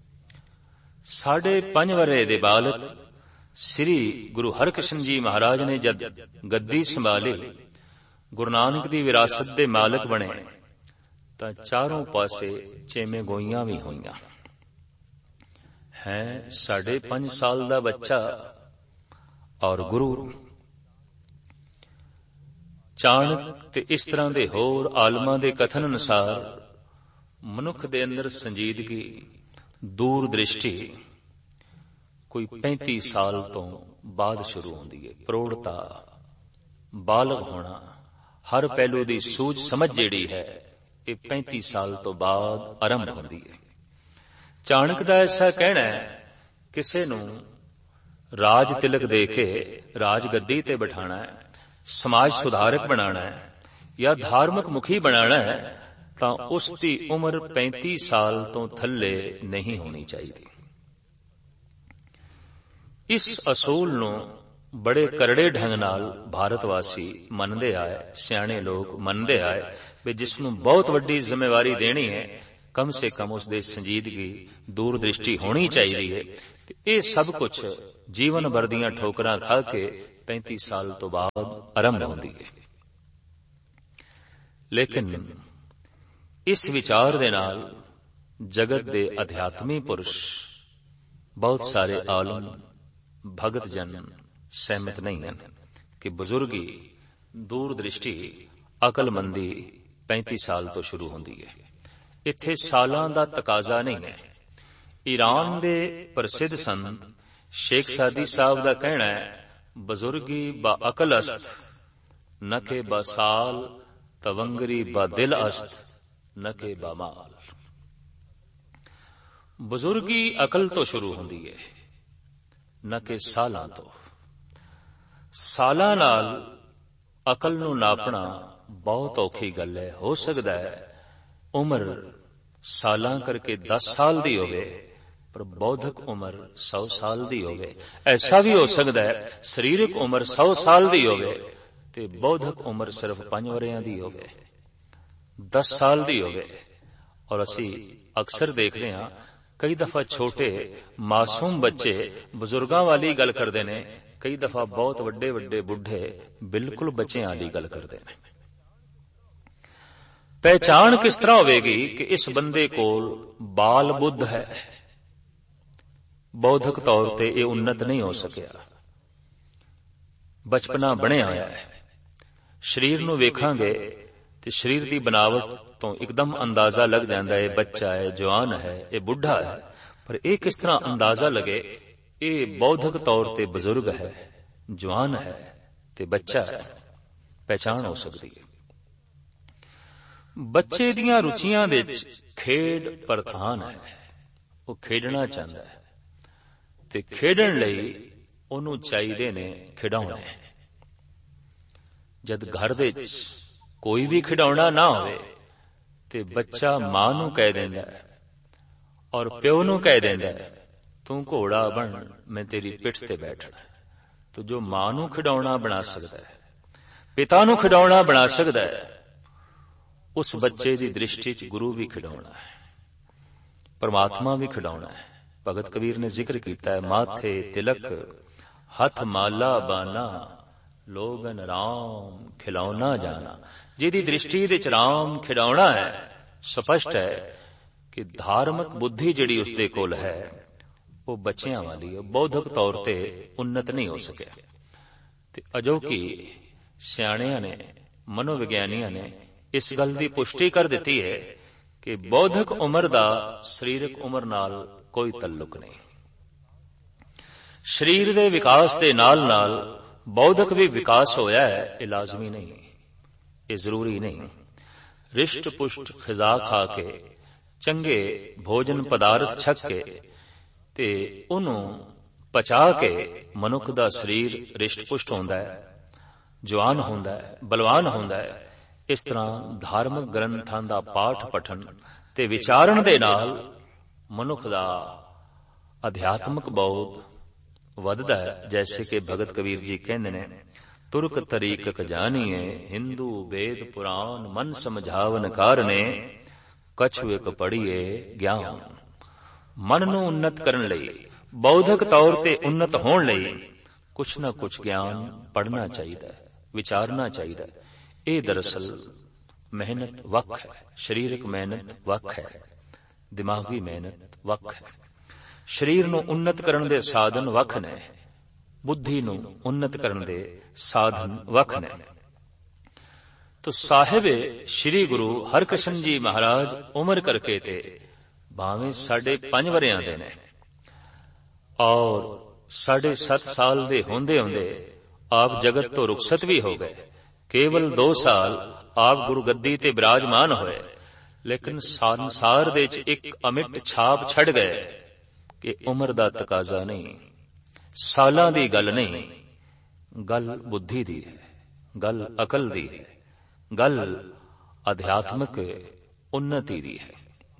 5.5 ਵਰ੍ਹੇ ਦੇ ਬਾਲਕ ਸ੍ਰੀ ਗੁਰੂ ਹਰਿਕ੍ਰਿਸ਼ਨ ਜੀ ਮਹਾਰਾਜ ਨੇ ਜਦ ਗੱਦੀ ਸੰਭਾਲੀ, ਗੁਰੂ ਨਾਨਕ ਦੀ ਵਿਰਾਸਤ ਦੇ ਮਾਲਕ ਬਣੇ, ਤਾਂ ਚਾਰੋਂ ਪਾਸੇ ਚੇਮੇ ਗੋਈਆਂ ਵੀ ਹੋਈਆਂ। ਹੈ 5.5 ਸਾਲ ਦਾ ਬੱਚਾ ਔਰ ਗੁਰੂ। ਚਾਣਕ ਤੇ ਇਸ ਤਰ੍ਹਾਂ ਦੇ ਹੋਰ ਆਲਮਾਂ ਦੇ ਕਥਨ ਅਨੁਸਾਰ ਮਨੁੱਖ ਦੇ ਅੰਦਰ ਸੰਜੀਦਗੀ, ਦੂਰ ਦ੍ਰਿਸ਼ਟੀ ਕੋਈ 35 ਸਾਲ ਤੋਂ ਬਾਅਦ ਸ਼ੁਰੂ ਹੁੰਦੀ ਹੈ। ਪ੍ਰੌੜਤਾ, ਬਾਲਗ ਹੋਣਾ, ਹਰ ਪਹਿਲੂ ਦੀ ਸੂਝ ਸਮਝ ਜਿਹੜੀ ਹੈ ਇਹ 35 ਸਾਲ ਤੋਂ ਬਾਅਦ ਆਰੰਭ ਹੁੰਦੀ ਹੈ। ਚਾਣਕ ਦਾ ਐਸਾ ਕਹਿਣਾ ਹੈ, ਕਿਸੇ ਨੂੰ ਰਾਜ ਤਿਲਕ ਦੇ ਕੇ ਰਾਜ ਗੱਦੀ ਤੇ ਬਿਠਾਣਾ ਹੈ, ਸਮਾਜ ਸੁਧਾਰਕ ਬਣਾਣਾ ਹੈ ਜਾਂ ਧਾਰਮਿਕ ਮੁਖੀ ਬਣਾਣਾ ਹੈ, ਤਾਂ ਉਸ ਦੀ ਉਮਰ 35 ਸਾਲ ਤੋਂ ਥੱਲੇ ਨਹੀਂ ਹੋਣੀ ਚਾਹੀਦੀ। ਇਸ ਅਸੂਲ ਨੂੰ ਬੜੇ ਕਰੜੇ ਢੰਗ ਨਾਲ ਭਾਰਤ ਵਾਸੀ ਮੰਨਦੇ ਆਏ, ਸਿਆਣੇ ਲੋਕ ਮੰਨਦੇ ਆਏ ਵੀ ਜਿਸ ਨੂੰ ਬਹੁਤ ਵੱਡੀ ਜ਼ਿੰਮੇਵਾਰੀ ਦੇਣੀ ਹੈ, ਕਮ ਸੇ ਕਮ ਉਸ ਦੇ ਸੰਜੀਦਗੀ, ਦੂਰ ਦ੍ਰਿਸ਼ਟੀ ਹੋਣੀ ਚਾਹੀਦੀ ਹੈ। ਤੇ ਇਹ ਸਭ ਕੁਝ ਜੀਵਨ ਭਰ ਦੀਆਂ ਠੋਕਰਾਂ ਖਾ ਕੇ 35 ਸਾਲ ਤੋਂ ਬਾਅਦ ਆਰੰਭ ਹੁੰਦੀ ਹੈ। ਲੇਕਿਨ ਇਸ ਵਿਚਾਰ ਦੇ ਨਾਲ ਜਗਤ ਦੇ ਅਧਿਆਤਮੀ ਪੁਰਸ਼ ਬਹੁਤ ਸਾਰੇ ਆਲਮ ਭਗਤ ਜਨ ਸਹਿਮਤ ਨਹੀਂ ਹਨ ਕਿ ਬਜ਼ੁਰਗੀ, ਦੂਰਦ੍ਰਿਸ਼ਟੀ, ਅਕਲਮੰਦੀ 35 ਸਾਲ ਤੋਂ ਸ਼ੁਰੂ ਹੁੰਦੀ ਹੈ। ਇੱਥੇ ਸਾਲਾਂ ਦਾ ਤਕਾਜ਼ਾ ਨਹੀਂ ਹੈ। ਈਰਾਨ ਦੇ ਪ੍ਰਸਿੱਧ ਸੰਤ ਸ਼ੇਖ ਸਾਦੀ ਸਾਹਿਬ ਦਾ ਕਹਿਣਾ ਹੈ, ਬਜ਼ੁਰਗੀ ਬਾ ਅਕਲ ਅਸਤ ਨ ਕੇ ਬਾ ਸਾਲ, ਤਵੰਗਰੀ ਬਾ ਦਿਲ ਅਸਤ ਨ ਕੇ ਬਾ ਮਾਲ। ਬਜ਼ੁਰਗੀ ਅਕਲ ਤੋਂ ਸ਼ੁਰੂ ਹੁੰਦੀ ਹੈ, ਨ ਕਿ ਸਾਲਾਂ ਤੋਂ। ਸਾਲਾਂ ਨਾਲ ਅਕਲ ਨੂੰ ਨਾਪਣਾ ਬਹੁਤ ਔਖੀ ਗੱਲ ਹੈ। ਹੋ ਸਕਦਾ ਹੈ ਉਮਰ ਸਾਲਾਂ ਕਰਕੇ 10 ਸਾਲ ਦੀ ਹੋਵੇ, ਪਰ ਬੌਧਿਕ ਉਮਰ 100 ਸਾਲ ਦੀ ਹੋਵੇ। ਐਸਾ ਵੀ ਹੋ ਸਕਦਾ ਹੈ ਸਰੀਰਕ ਉਮਰ 100 ਸਾਲ ਦੀ ਹੋਵੇ ਤੇ ਬੌਧਿਕ ਉਮਰ ਸਿਰਫ 5 ਵਰ੍ਹਿਆਂ ਦੀ ਹੋਵੇ, 10 ਸਾਲ ਦੀ ਹੋਵੇ। ਔਰ ਅਸੀਂ ਅਕਸਰ ਦੇਖਦੇ ਹਾਂ ਕਈ ਦਫਾ ਛੋਟੇ ਮਾਸੂਮ ਬੱਚੇ ਬਜ਼ੁਰਗਾਂ ਵਾਲੀ ਗੱਲ ਕਰਦੇ ਨੇ, ਕਈ ਦਫਾ ਬਹੁਤ ਵੱਡੇ ਵੱਡੇ ਬੁੱਢੇ ਬਿਲਕੁਲ ਬੱਚਿਆਂ ਵਾਲੀ ਗੱਲ ਕਰਦੇ ਨੇ। ਪਹਿਚਾਣ ਕਿਸ ਤਰ੍ਹਾਂ ਹੋਵੇਗੀ ਕਿ ਇਸ ਬੰਦੇ ਕੋਲ ਬਾਲ ਬੁੱਧ ਹੈ, ਬੌਧਿਕ ਤੌਰ ਤੇ ਇਹ ਉન્નਤ ਨਹੀਂ ਹੋ ਸਕਿਆ, ਬਚਪਨਾ ਬਣਿਆ ਹੋਇਆ ਹੈ। ਸਰੀਰ ਨੂੰ ਵੇਖਾਂਗੇ ਤੇ ਸਰੀਰ ਦੀ ਬਨਾਵਟ ਤੋਂ ਇੱਕਦਮ ਅੰਦਾਜ਼ਾ ਲੱਗ ਜਾਂਦਾ ਹੈ ਬੱਚਾ ਹੈ, ਜਵਾਨ ਹੈ, ਇਹ ਬੁੱਢਾ ਹੈ। ਪਰ ਇਹ ਕਿਸ ਤਰ੍ਹਾਂ ਅੰਦਾਜ਼ਾ ਲਗੇ ਇਹ ਬੌਧਿਕ ਤੌਰ ਤੇ ਬਜ਼ੁਰਗ ਹੈ, ਜਵਾਨ ਹੈ ਤੇ ਬੱਚਾ ਹੈ? ਪਹਿਚਾਣ ਹੋ ਸਕਦੀ ਹੈ। ਬੱਚੇ ਦੀਆਂ ਰੁਚੀਆਂ ਦੇ ਵਿੱਚ ਖੇਡ ਪ੍ਰਧਾਨ ਹੈ। ਉਹ ਖੇਡਣਾ ਚਾਹੁੰਦਾ ਹੈ ਤੇ ਖੇਡਣ ਲਈ ਉਹਨੂੰ ਚਾਹੀਦੇ ਨੇ ਖਿਡੌਣੇ। ਜਦ ਘਰ ਦੇ ਵਿੱਚ ਕੋਈ ਵੀ ਖਿਡੌਣਾ ਨਾ ਹੋਵੇ ਤੇ ਬੱਚਾ ਮਾਂ ਨੂੰ ਕਹਿ ਦਿੰਦਾ ਹੈ ਔਰ ਪਿਓ ਨੂੰ ਕਹਿ ਦਿੰਦਾ ਹੈ, ਤੂੰ ਘੋੜਾ ਬਣ, ਮੈਂ ਤੇਰੀ ਪਿੱਠ ਤੇ ਬੈਠਣਾ। ਤੋ ਜੋ ਮਾਂ ਨੂੰ ਖਿਡੌਣਾ ਬਣਾ ਸਕਦਾ ਹੈ, ਪਿਤਾ ਨੂੰ ਖਿਡੌਣਾ ਬਣਾ ਸਕਦਾ ਹੈ, ਉਸ ਬੱਚੇ ਦੀ ਦ੍ਰਿਸ਼ਟੀ 'ਚ ਗੁਰੂ ਵੀ ਖਿਡੌਣਾ ਹੈ, ਪਰਮਾਤਮਾ ਵੀ ਖਿਡੌਣਾ ਹੈ। ਭਗਤ ਕਬੀਰ ਨੇ ਜ਼ਿਕਰ ਕੀਤਾ ਹੈ, ਮਾਥੇ ਤਿਲਕ ਹੱਥ ਮਾਲਾ ਬਾਨਾ, ਲੋਗਨ ਰਾਮ ਖਿਲੌਣਾ ਜਾਣਾ। ਜਿਹਦੀ ਦ੍ਰਿਸ਼ਟੀ ਦੇ 'ਚ ਰਾਮ ਖਿਡੌਣਾ ਹੈ, ਸਪਸ਼ਟ ਹੈ ਕਿ ਧਾਰਮਿਕ ਬੁੱਧੀ ਜਿਹੜੀ ਉਸਦੇ ਕੋਲ ਹੈ ਉਹ ਬੱਚਿਆਂ ਵਾਲੀ ਹੈ, ਬੌਧਿਕ ਤੌਰ ਤੇ ਉન્નਤ ਨਹੀਂ ਹੋ ਸਕਿਆ। ਤੇ ਅਜੋਕੀ ਸਿਆਣਿਆਂ ਨੇ, ਮਨੋਵਿਗਿਆਨੀਆਂ ਨੇ ਇਸ ਗੱਲ ਦੀ ਪੁਸ਼ਟੀ ਕਰ ਦਿੱਤੀ ਹੈ ਕਿ ਬੌਧਿਕ ਉਮਰ ਦਾ ਸਰੀਰਕ ਉਮਰ ਨਾਲ ਕੋਈ ਤਾਲੁਕ ਨਹੀਂ। ਸਰੀਰ ਦੇ ਵਿਕਾਸ ਦੇ ਨਾਲ ਨਾਲ ਬੌਧਿਕ ਵੀ ਵਿਕਾਸ ਹੋਇਆ ਹੈ, ਇਹ ਲਾਜ਼ਮੀ ਨਹੀਂ, ਇਹ ਜ਼ਰੂਰੀ ਨਹੀਂ। ਰਿਸ਼ਟ ਪੁਸ਼ਟ ਖਿਜ਼ਾ ਖਾ ਕੇ, ਚੰਗੇ ਭੋਜਨ ਪਦਾਰਥ ਛਕ ਕੇ ਤੇ ਉਹਨੂੰ ਪਚਾ ਕੇ ਮਨੁੱਖ ਦਾ ਸਰੀਰ ਰਿਸ਼ਟ ਪੁਸ਼ਟ ਹੁੰਦਾ ਹੈ, ਜਵਾਨ ਹੁੰਦਾ ਹੈ, ਬਲਵਾਨ ਹੁੰਦਾ ਹੈ। ਇਸ ਤਰ੍ਹਾਂ ਧਾਰਮਿਕ ਗ੍ਰੰਥਾਂ ਦਾ ਪਾਠ ਪਠਨ ਤੇ ਵਿਚਾਰਨ ਦੇ ਨਾਲ ਮਨੁੱਖ ਦਾ ਅਧਿਆਤਮਿਕ ਬੌਧ ਵੱਧਦਾ ਹੈ। ਜੈਸੇ ਕਿ ਭਗਤ ਕਬੀਰ ਜੀ ਕਹਿੰਦੇ ਨੇ, ਤੁਰਕ ਤਰੀਕਕ ਜਾਣੀਏ, ਹਿੰਦੂ ਵੇਦ ਪੁਰਾਣ ਮਨ ਸਮਝਾਵਨ ਕਾਰਨੇ, ਕਛੁ ਇਕ ਪੜੀਏ ਗਿਆਨ। ਮਨ ਨੂੰ ਉન્નਤ ਕਰਨ ਲਈ, ਬੌਧਿਕ ਤੌਰ ਤੇ ਉન્નਤ ਹੋਣ ਲਈ ਕੁਛ ਨਾ ਕੁਛ ਗਿਆਨ ਪੜ੍ਹਨਾ ਚਾਹੀਦਾ ਹੈ, ਵਿਚਾਰਨਾ ਚਾਹੀਦਾ ਹੈ। ਇਹ ਦਰਅਸਲ ਮਿਹਨਤ ਵੱਖ ਹੈ, ਸਰੀਰਕ ਮਿਹਨਤ ਵੱਖ ਹੈ, ਦਿਮਾਗੀ ਮਿਹਨਤ ਵੱਖ ਹੈ। ਸਰੀਰ ਨੂੰ ਉન્નਤ ਕਰਨ ਦੇ ਸਾਧਨ ਵੱਖ ਨੇ, ਬੁੱਧੀ ਨੂੰ ਉન્નਤ ਕਰਨ ਦੇ ਸਾਧਨ ਵੱਖ ਨੇ। ਤੋ ਸਾਹਿਬ ਸ੍ਰੀ ਗੁਰੂ ਹਰਕ੍ਰਿਸ਼ਨ ਜੀ ਮਹਾਰਾਜ ਉਮਰ ਕਰਕੇ ਤੇ ਭਾਵੇਂ 5.5 ਵਰ੍ਹਿਆਂ ਦੇ ਨੇ ਔਰ 7.5 ਸਾਲ ਦੇ ਹੁੰਦੇ ਹੁੰਦੇ ਆਪ ਜਗਤ ਤੋਂ ਰੁਖਸਤ ਵੀ ਹੋ ਗਏ। ਕੇਵਲ 2 ਸਾਲ ਆਪ ਗੁਰੂ ਗੱਦੀ ਤੇ ਬਿਰਾਜਮਾਨ ਹੋਏ, ਲੇਕਿਨ ਸੰਸਾਰ ਦੇ ਵਿੱਚ ਇੱਕ ਅਮਿੱਟ ਛਾਪ ਛੱਡ ਗਏ ਕਿ ਉਮਰ ਦਾ ਤਕਾਜ਼ਾ ਨਹੀਂ, ਸਾਲਾਂ ਦੀ ਗੱਲ ਨਹੀਂ, ਗੱਲ ਬੁੱਧੀ ਦੀ ਹੈ, ਗੱਲ ਅਕਲ ਦੀ ਹੈ, ਗੱਲ ਅਧਿਆਤਮਿਕ ਉન્નਤੀ ਦੀ ਹੈ।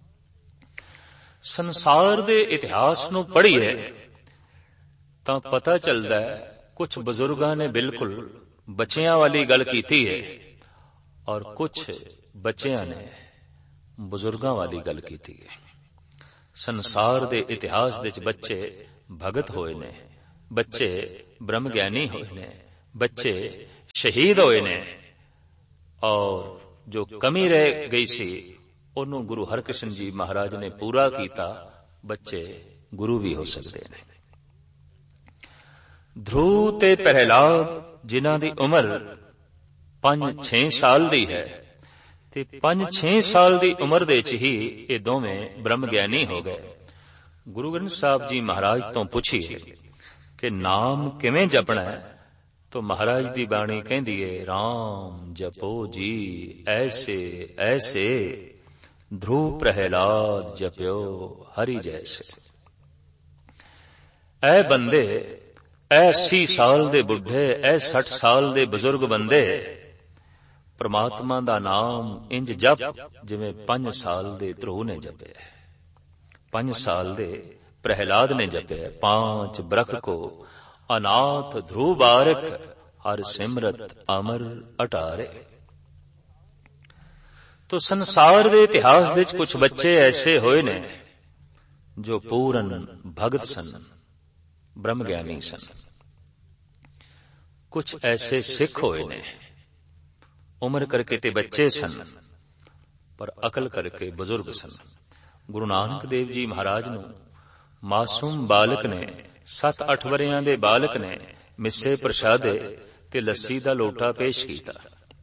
ਸੰਸਾਰ ਦੇ ਇਤਿਹਾਸ ਨੂੰ ਪੜ੍ਹੀਏ ਤਾਂ ਪਤਾ ਚੱਲਦਾ ਹੈ ਕੁਝ ਬਜ਼ੁਰਗਾਂ ਨੇ ਬਿਲਕੁਲ ਬੱਚਿਆਂ ਵਾਲੀ ਗੱਲ ਕੀਤੀ ਹੈ ਔਰ ਕੁਝ ਬੱਚਿਆਂ ਨੇ ਬਜ਼ੁਰਗਾਂ ਵਾਲੀ ਗੱਲ ਕੀਤੀ ਹੈ। ਸੰਸਾਰ ਦੇ ਇਤਿਹਾਸ ਦੇ ਵਿੱਚ ਬੱਚੇ भगत होए ने, बच्चे ब्रह्म ज्ञानी होए ने, बच्चे शहीद होए ने, और जो कमी रह गई सी ਉਹਨੂੰ ਗੁਰੂ ਹਰਕ੍ਰਿਸ਼ਨ ਜੀ ਮਹਾਰਾਜ ਨੇ ਪੂਰਾ ਕੀਤਾ। ਬੱਚੇ ਗੁਰੂ ਵੀ ਹੋ ਸਕਦੇ ਨੇ। ਧਰੂ ਤੇ ਪ੍ਰਹਿਲਾਦ ਜਿਨ੍ਹਾਂ ਦੀ ਉਮਰ 5-6 ਸਾਲ ਦੀ ਹੈ, ਤੇ 5-6 ਸਾਲ ਦੀ ਉਮਰ ਦੇ ਵਿੱਚ ਹੀ ਇਹ ਦੋਵੇਂ ਬ੍ਰਹਮ ਗਿਆਨੀ ਹੋ ਗਏ। ਗੁਰੂ ਗ੍ਰੰਥ ਸਾਹਿਬ ਜੀ ਮਹਾਰਾਜ ਤੋਂ ਪੁੱਛੀਏ ਕਿ ਨਾਮ ਕਿਵੇਂ ਜਪਣਾ ਹੈ, तो महाराज दी बाणी कहती है, राम जपो जी ऐसे ऐसे, ध्रुव प्रहलाद जप्यो हरि जैसे। ऐ बंदे, ऐ 80 साल दे बुढ़े, ऐ 60 साल दे बुजुर्ग बंदे, परमात्मा दा नाम इंज जप जिवें 5 साल दे ध्रुव ने जपे, 5 साल दे प्रहलाद ने जपे। 5 बरख को अनाथ ध्रुव बारक, हर सिमरत अमर अटारे। तो संसार दे इतिहास विच कुछ बच्चे ऐसे होए ने जो पूरन भगत सन, ब्रह्म ज्ञानी सन। कुछ ऐसे सिख होए ने, उम्र करके ते बच्चे सन पर अकल करके बुजुर्ग सन। गुरु नानक देव जी महाराज नूं मासूम बालक ने, 7-8 वरियां दे बालक ने मिस्से प्रसादे ते लस्सी दा लोटा पेश कीता।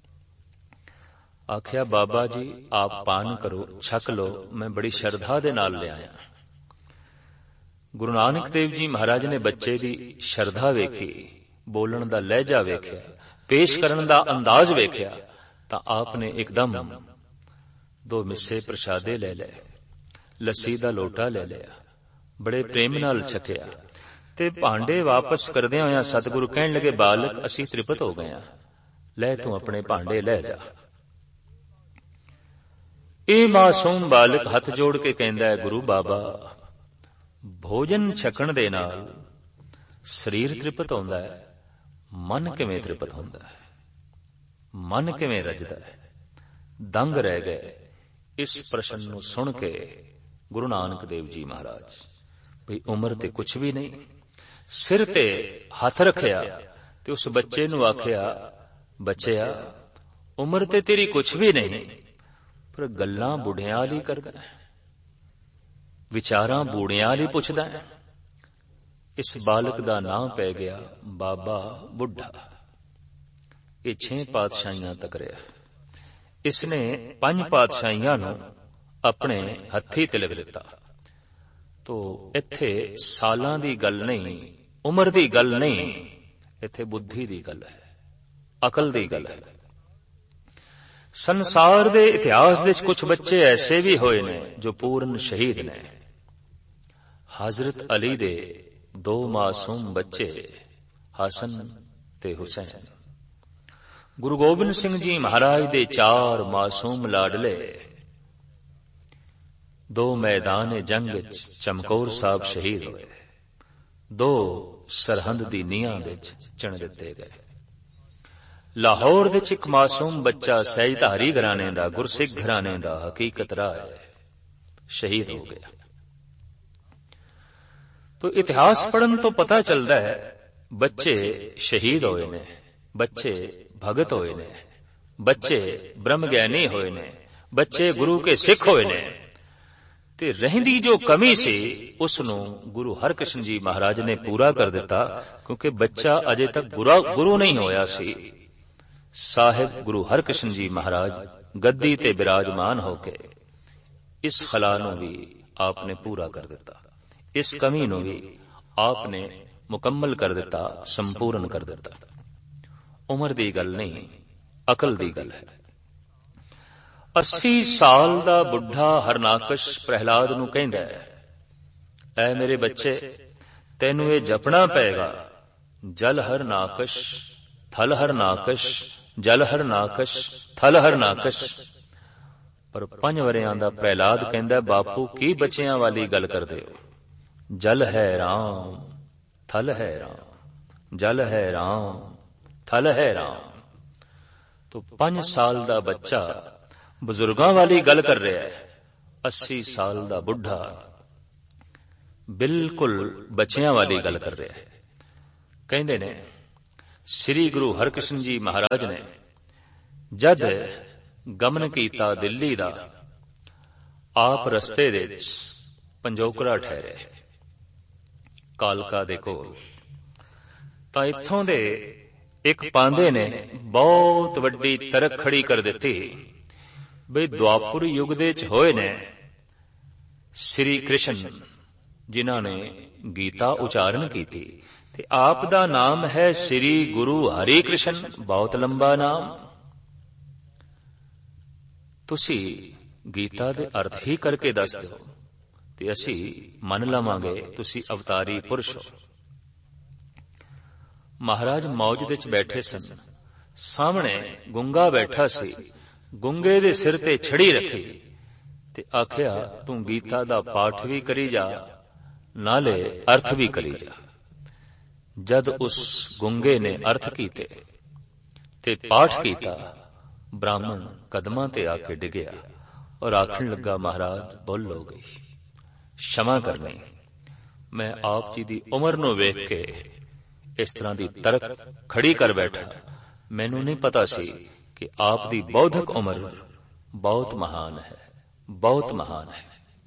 आख्या, बाबा जी आप पान करो, छक लो, मैं बड़ी श्रद्धा दे नाल ले आया। गुरु नानक देव जी महाराज ने बच्चे दी श्रद्धा वेखी, बोलण दा लहजा वेख्या, पेश करन दा अंदाज वेख्या, तां आपने एकदम 2 मिस्से प्रसादे ले ले, लस्सी दा लोटा ले लिया, बड़े प्रेम नाल छकिया, ते भांडे वापस करदे होया सतगुरु कहण लगे, बालक असी तृप्त हो गए, ले तू अपने भांडे ले जा। ਇਹ ਮਾਸੂਮ ਬਾਲਕ ਹੱਥ ਜੋੜ ਕੇ ਕਹਿੰਦਾ ਹੈ, ਗੁਰੂ ਬਾਬਾ, ਭੋਜਨ ਛਕਣ ਦੇ ਨਾਲ ਸਰੀਰ ਤ੍ਰਿਪਤ ਹੁੰਦਾ ਹੈ, ਮਨ ਕਿਵੇਂ ਤ੍ਰਿਪਤ ਹੁੰਦਾ ਹੈ, ਮਨ ਕਿਵੇਂ ਰਜਦਾ ਹੈ? ਦੰਗ ਰਹਿ ਗਏ ਇਸ ਪ੍ਰਸ਼ਨ ਨੂੰ ਸੁਣ ਕੇ ਗੁਰੂ ਨਾਨਕ ਦੇਵ ਜੀ ਮਹਾਰਾਜ। ਭਈ ਉਮਰ ਤੇ ਕੁਛ ਵੀ ਨਹੀਂ, ਸਿਰ ਤੇ ਹੱਥ ਰੱਖਿਆ ਤੇ ਉਸ ਬੱਚੇ ਨੂੰ ਆਖਿਆ, ਬੱਚਿਆ ਉਮਰ ਤੇ ਤੇਰੀ ਕੁਛ ਵੀ ਨਹੀਂ, ਪਰ ਗੱਲਾਂ ਬੁੱਢਿਆਂ ਵਾਲੀ ਕਰਦਾ ਹੈ, ਵਿਚਾਰਾਂ ਬੂੜਿਆਂ ਵਾਲੀ ਪੁੱਛਦਾ ਹੈ। ਇਸ ਬਾਲਕ ਦਾ ਨਾਂ ਪੈ ਗਿਆ ਬਾਬਾ ਬੁੱਢਾ। ਇਹ 6 ਪਾਤਸ਼ਾਹੀਆਂ ਤੱਕ ਰਿਹਾ। ਇਸਨੇ 5 ਪਾਤਸ਼ਾਹੀਆਂ ਨੂੰ ਆਪਣੇ ਹੱਥੀ ਤਿਲਕ ਦਿੱਤਾ। ਤੋ ਇੱਥੇ ਸਾਲਾਂ ਦੀ ਗੱਲ ਨਹੀਂ, ਉਮਰ ਦੀ ਗੱਲ ਨਹੀਂ, ਇੱਥੇ ਬੁੱਧੀ ਦੀ ਗੱਲ ਹੈ, ਅਕਲ ਦੀ ਗੱਲ ਹੈ। ਸੰਸਾਰ ਦੇ ਇਤਿਹਾਸ ਵਿੱਚ ਕੁਝ ਬੱਚੇ ਐਸੇ ਵੀ ਹੋਏ ਨੇ ਜੋ ਪੂਰਨ ਸ਼ਹੀਦ ਨੇ। ਹਜ਼ਰਤ ਅਲੀ ਦੇ 2 ਮਾਸੂਮ ਬੱਚੇ ਹਸਨ ਤੇ ਹੁਸੈਨ, ਗੁਰੂ ਗੋਬਿੰਦ ਸਿੰਘ ਜੀ ਮਹਾਰਾਜ ਦੇ 4 ਮਾਸੂਮ ਲਾਡਲੇ 2 ਮੈਦਾਨ ਜੰਗ ਵਿੱਚ ਚਮਕੌਰ ਸਾਹਿਬ ਸ਼ਹੀਦ ਹੋਏ, 2 ਸਰਹੰਦ ਦੀ ਨੀਹਾਂ ਵਿੱਚ ਚਿਣ ਦਿੱਤੇ ਗਏ। ਲਾਹੌਰ ਵਿੱਚ ਇੱਕ ਮਾਸੂਮ ਬੱਚਾ ਸਹਿਜਧਾਰੀ ਘਰਾਣੇ ਦਾ, ਗੁਰਸਿੱਖ ਘਰਾਣੇ ਦਾ ਹਕੀਕਤ ਰਾਹ ਸ਼ਹੀਦ ਹੋ ਗਿਆ। तो इतिहास पढ़न तो पता चलता है बच्चे शहीद होए ने, बच्चे भगत होए ने, बच्चे ब्रह्म ज्ञानी होए ने, बच्चे गुरु के सिख होए ने। ते रहिंदी जो कमी सी उसनू गुरु हरकृष्ण जी महाराज ने पूरा कर दिता, क्योंकि बच्चा अजे तक गुरु नहीं होया सी। साहिब गुरु हरकृष्ण जी महाराज गद्दी ते विराजमान होके इस खला नू भी आपने पूरा कर दिता, इस कमी नू भी आपने मुकम्मल कर दिता, संपूर्ण कर दिता। उम्र दी गल नहीं, अकल दी गल है। 80 साल दा बुढ़ा हरनाकश प्रहलाद नू कहंदा है, ऐ मेरे बच्चे तैनू ये जपना पेगा, जल हरनाकश थल हरनाकश, जल हरनाकश थल हरनाकश। पर 5 वरियां दा प्रहलाद कहंदा, बापू की बच्चियां वाली गल करदे हो? जल है राम थल है राम, जल है राम थल है राम। तो 5 साल दा बच्चा बुजुर्गां वाली गल कर रहा है, 80 साल दा बुढ़ा ਬਿਲਕੁਲ ਬੱਚਿਆਂ ਵਾਲੀ ਗੱਲ ਕਰ ਰਿਹਾ ਹੈ। ਕਹਿੰਦੇ ਨੇ ਸ੍ਰੀ ਗੁਰੂ ਹਰਕ੍ਰਿਸ਼ਨ ਜੀ ਮਹਾਰਾਜ ਨੇ ਜਦ ਗਮਨ ਕੀਤਾ ਦਿੱਲੀ ਦਾ, ਆਪ ਰਸਤੇ ਦੇ ਵਿੱਚ ਪੰਜੋਕੜਾ ਠਹਿਰੇ ਕਾਲਕਾ ਦੇ ਕੋਲ, ਤਾਂ ਇੱਥੋਂ ਦੇ ਇੱਕ ਪਾਂਧੇ ਨੇ ਬਹੁਤ ਵੱਡੀ ਤਰਕ ਖੜੀ ਕਰ ਦਿੱਤੀ ਬਈ ਦੁਆਪੁਰ ਯੁੱਗ ਦੇ ਚ ਹੋਏ ਨੇ ਸ੍ਰੀ ਕ੍ਰਿਸ਼ਨ ਜਿਨ੍ਹਾਂ ਨੇ ਗੀਤਾ ਉਚਾਰਨ ਕੀਤੀ, ਤੇ ਆਪ ਦਾ ਨਾਮ ਹੈ ਸ੍ਰੀ ਗੁਰੂ ਹਰਿ ਕ੍ਰਿਸ਼ਨ, ਬਹੁਤ ਲੰਬਾ ਨਾਮ। ਤੁਸੀਂ ਗੀਤਾ ਦੇ ਅਰਥ ਹੀ ਕਰਕੇ ਦੱਸ ਦਿਓ ਤੇ ਅਸੀਂ ਮੰਨ ਲਵਾਂਗੇ ਤੁਸੀਂ ਅਵਤਾਰੀ ਪੁਰਸ਼ ਹੋ। ਮਹਾਰਾਜ ਮੌਜ ਵਿੱਚ ਬੈਠੇ ਸਨ, ਸਾਹਮਣੇ ਗੁੰਗਾ ਬੈਠਾ ਸੀ, ਗੁੰਗੇ ਦੇ ਸਿਰ ਤੇ ਛੜੀ ਰੱਖੀ ਤੇ ਆਖਿਆ ਤੂੰ ਗੀਤਾ ਦਾ ਪਾਠ ਵੀ ਕਰੀ ਜਾ, ਨਾਲੇ ਅਰਥ ਵੀ ਕਰੀ ਜਾ। ਜਦ ਉਸ ਗੁੰਗੇ ਨੇ ਅਰਥ ਕੀਤੇ ਤੇ ਪਾਠ ਕੀਤਾ, ਬ੍ਰਾਹਮਣ ਕਦਮਾਂ ਤੇ ਆ ਕੇ ਡਿੱਗਿਆ ਔਰ ਆਖਣ ਲੱਗਾ, ਮਹਾਰਾਜ ਭੁੱਲ ਹੋ ਗਈ, क्षमा करनी। मैं आप जी दी उम्र नूं वेख के इस तरह दी तरक खड़ी कर बैठा, मैनू नहीं पता सी कि आप दी बौद्धिक उम्र बहुत महान है, बहुत महान है।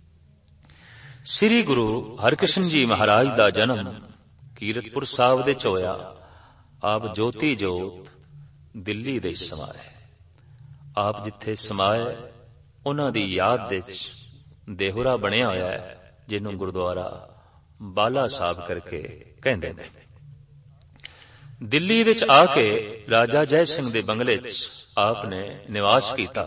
श्री गुरु हरकृष्ण जी महाराज दा जन्म कीरतपुर साहब दे च होया। आप ज्योति जोत दिल्ली दे समाए, आप जिथे समाए उन्हां दी याद दे देहुरा बनिया होया है, जिन्हों गुरुद्वारा बाला साहब करके कहंदे ने। दिल्ली विच आके राजा जय सिंह दे बंगले च आपने निवास किया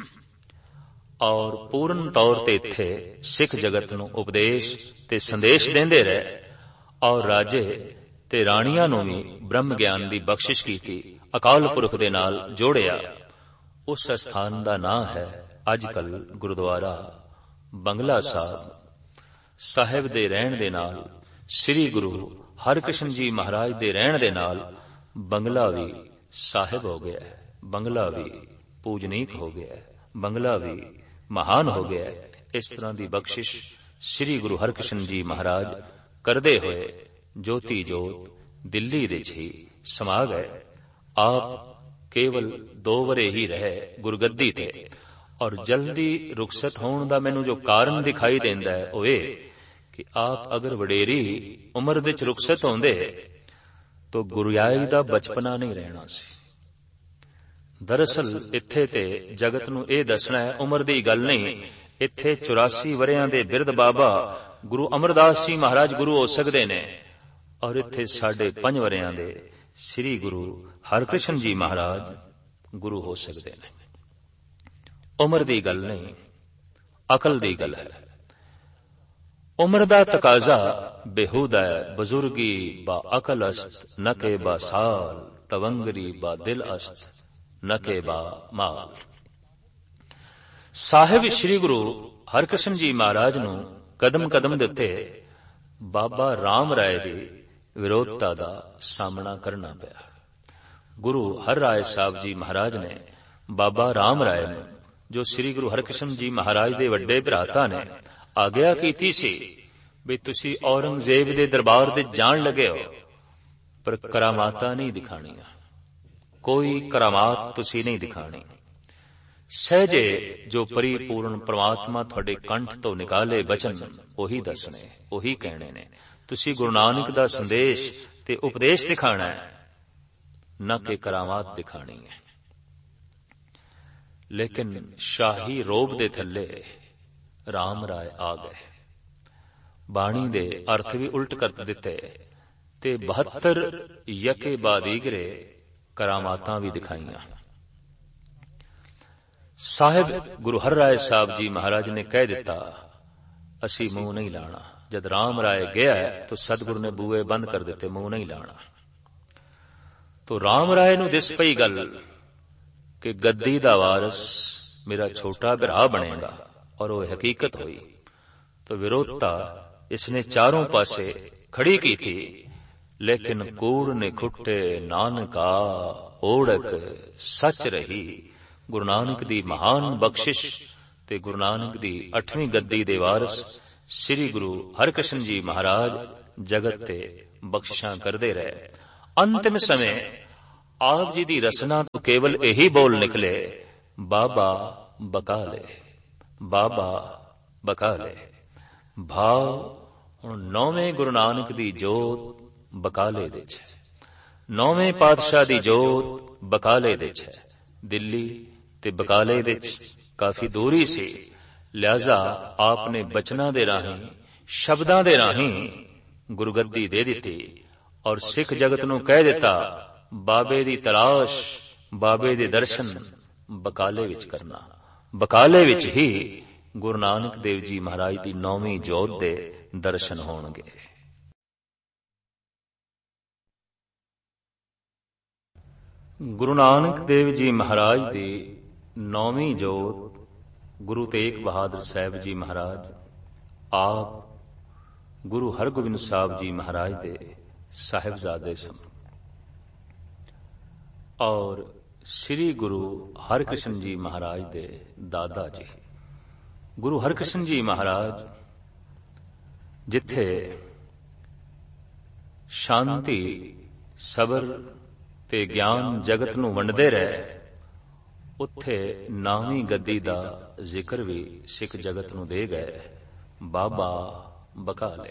और पूर्ण तौर ते इत्थे सिख जगत नूं उपदेश ते संदेश देंदे रहे और राजे ते राणियां नूं भी ब्रह्म ज्ञान दी बख्शिश कीती, अकाल पुरख दे नाल जोड़िया। उस स्थान दा नाम है अजकल गुरुद्वारा बंगला साहिब दे रहण दे नाल श्री गुरु हरकृष्ण जी महाराज दे रहण दे नाल बंगला भी साहिब हो गया है, बंगला भी पूजनीक हो गया है, बंगला भी महान हो गया है। इस तरह की बख्शिश श्री गुरु हरकृष्ण जी महाराज करदे हुए ज्योति जोत दिल्ली दे ही समा गए। आप केवल 2 वरे ही रहे गुरगद्दी ते और जल्दी रुखसत होने का मैनू जो कारण दिखाई देंदा है वो ये कि आप अगर वडेरी उम्र विच रुखसत होंदे तो गुरुयाई दा बचपना नहीं रहना सी। दरअसल इत्थे ते जगत नू ये दसना है, उम्र दी गल नहीं। इत्थे 84 वरियां दे बिरध बाबा गुरु अमरदास जी महाराज गुरु हो सकते ने और इत्थे 5.5 वरियां दे श्री गुरु हरकृष्ण जी महाराज गुरु हो सकते ने। उम्र दी गल नहीं, अकल दी गल है। उम्र दा तकाजा बेहूदा है, बुजुर्गी बा अकल अस्त न के बा साल, तवंगरी बा दिल अस्त न के बा माल। साहिब श्री गुरु हरकृष्ण जी महाराज नू कदम कदम दिते बाबा राम राय दी विरोधता दा सामना करना पिया। गुरु हर राय साहब जी महाराज ने बाबा राम राय नू जो श्री गुरु हरकृष्ण जी महाराज दे वड्डे भराता ने आग्या कीती सी भी तुसी औरंगजेब दे दरबार दे जान लगे हो पर करामाता नहीं दिखाणियां, कोई करामात तुसी नहीं दिखाणी। सहजे जो परिपूर्ण परमात्मा थोड़े कंठ तो निकाले बचन ओही दसने, ओही कहने ने। तुसी गुरु नानक दा संदेश ते उपदेश दिखाना है, न कि करामात दिखानी है। लेकिन शाही रोब दे थले राम राय आ गए, बाणी दे अर्थ भी उल्ट कर दिते ते 72 यके बादीगरे करामातां भी दिखाईयां। साहिब गुरु हर राय साहब जी महाराज ने कह दिता असी मुंह नहीं लाना। जब राम राय गया है तो सतगुरु ने बूए बंद कर दिते, मुंह नहीं लाना। तो राम राय नू दिस पई गल कि गद्दी दा वारस मेरा छोटा भरा बनेगा और वो हकीकत हुई। तो विरोधता इसने चारों पासे खड़ी की थी, लेकिन कूड़ ने खुट्टे नानका ओढ़क सच रही। गुरु नानक दी महान बख्शिश ते गुरु नानक दी 8वीं गद्दी दे वारस ਸ੍ਰੀ ਗੁਰੂ ਹਰਿਕ੍ਰਿਸ਼ਨ ਜੀ ਮਹਾਰਾਜ ਜਗਤ ਤੇ ਬਖਸ਼ਿਸ਼ਾਂ ਕਰਦੇ ਰਹੇ। ਅੰਤਿਮ ਸਮੇਂ ਆਪ ਜੀ ਦੀ ਰਸਨਾ ਤੋਂ ਕੇਵਲ ਇਹੀ ਬੋਲ ਨਿਕਲੇ, ਬਾਬਾ ਬਕਾਲੇ, ਬਾਬਾ ਬਕਾਲੇ। ਭਾਵ ਹੁਣ ਨੌਵੇਂ ਗੁਰੂ ਨਾਨਕ ਦੀ ਜੋਤ ਬਕਾਲੇ ਦੇ ਚ, ਨੌਵੇਂ ਪਾਤਸ਼ਾਹ ਦੀ ਜੋਤ ਬਕਾਲੇ ਦੇ ਚ। ਦਿੱਲੀ ਤੇ ਬਕਾਲੇ ਦੇ ਚ ਕਾਫੀ ਦੂਰੀ ਸੀ, ਲਿਹਾਜ਼ਾ ਆਪ ਨੇ ਬਚਨਾਂ ਦੇ ਰਾਹੀਂ, ਸ਼ਬਦਾਂ ਦੇ ਰਾਹੀਂ ਗੁਰਗੱਦੀ ਦੇ ਦਿੱਤੀ ਔਰ ਸਿੱਖ ਜਗਤ ਨੂੰ ਕਹਿ ਦਿੱਤਾ, ਬਾਬੇ ਦੀ ਤਲਾਸ਼, ਬਾਬੇ ਦੇ ਦਰਸ਼ਨ ਬਕਾਲੇ ਵਿੱਚ ਕਰਨਾ। ਬਕਾਲੇ ਵਿੱਚ ਹੀ ਗੁਰੂ ਨਾਨਕ ਦੇਵ ਜੀ ਮਹਾਰਾਜ ਦੀ ਨੌਵੀਂ ਜੋਤ ਦੇ ਦਰਸ਼ਨ ਹੋਣਗੇ। ਗੁਰੂ ਨਾਨਕ ਦੇਵ ਜੀ ਮਹਾਰਾਜ ਦੀ ਨੌਵੀਂ ਜੋਤ ਗੁਰੂ ਤੇਗ ਬਹਾਦਰ ਸਾਹਿਬ ਜੀ ਮਹਾਰਾਜ ਆਪ ਗੁਰੂ ਹਰਗੋਬਿੰਦ ਸਾਹਿਬ ਜੀ ਮਹਾਰਾਜ ਦੇ ਸਾਹਿਬਜ਼ਾਦੇ ਸਨ ਔਰ ਸ੍ਰੀ ਗੁਰੂ ਹਰਿਕ੍ਰਿਸ਼ਨ ਜੀ ਮਹਾਰਾਜ ਦੇ ਦਾਦਾ ਜੀ। ਗੁਰੂ ਹਰਿਕ੍ਰਿਸ਼ਨ ਜੀ ਮਹਾਰਾਜ ਜਿੱਥੇ ਸ਼ਾਂਤੀ, ਸਬਰ ਤੇ ਗਿਆਨ ਜਗਤ ਨੂੰ ਵੰਡਦੇ ਰਹੇ, ਉੱਥੇ ਨਾਵੀਂ ਗੱਦੀ ਦਾ ਜ਼ਿਕਰ ਵੀ ਸਿੱਖ ਜਗਤ ਨੂੰ ਦੇ ਗਏ, ਬਾਬਾ ਬਕਾਲੇ।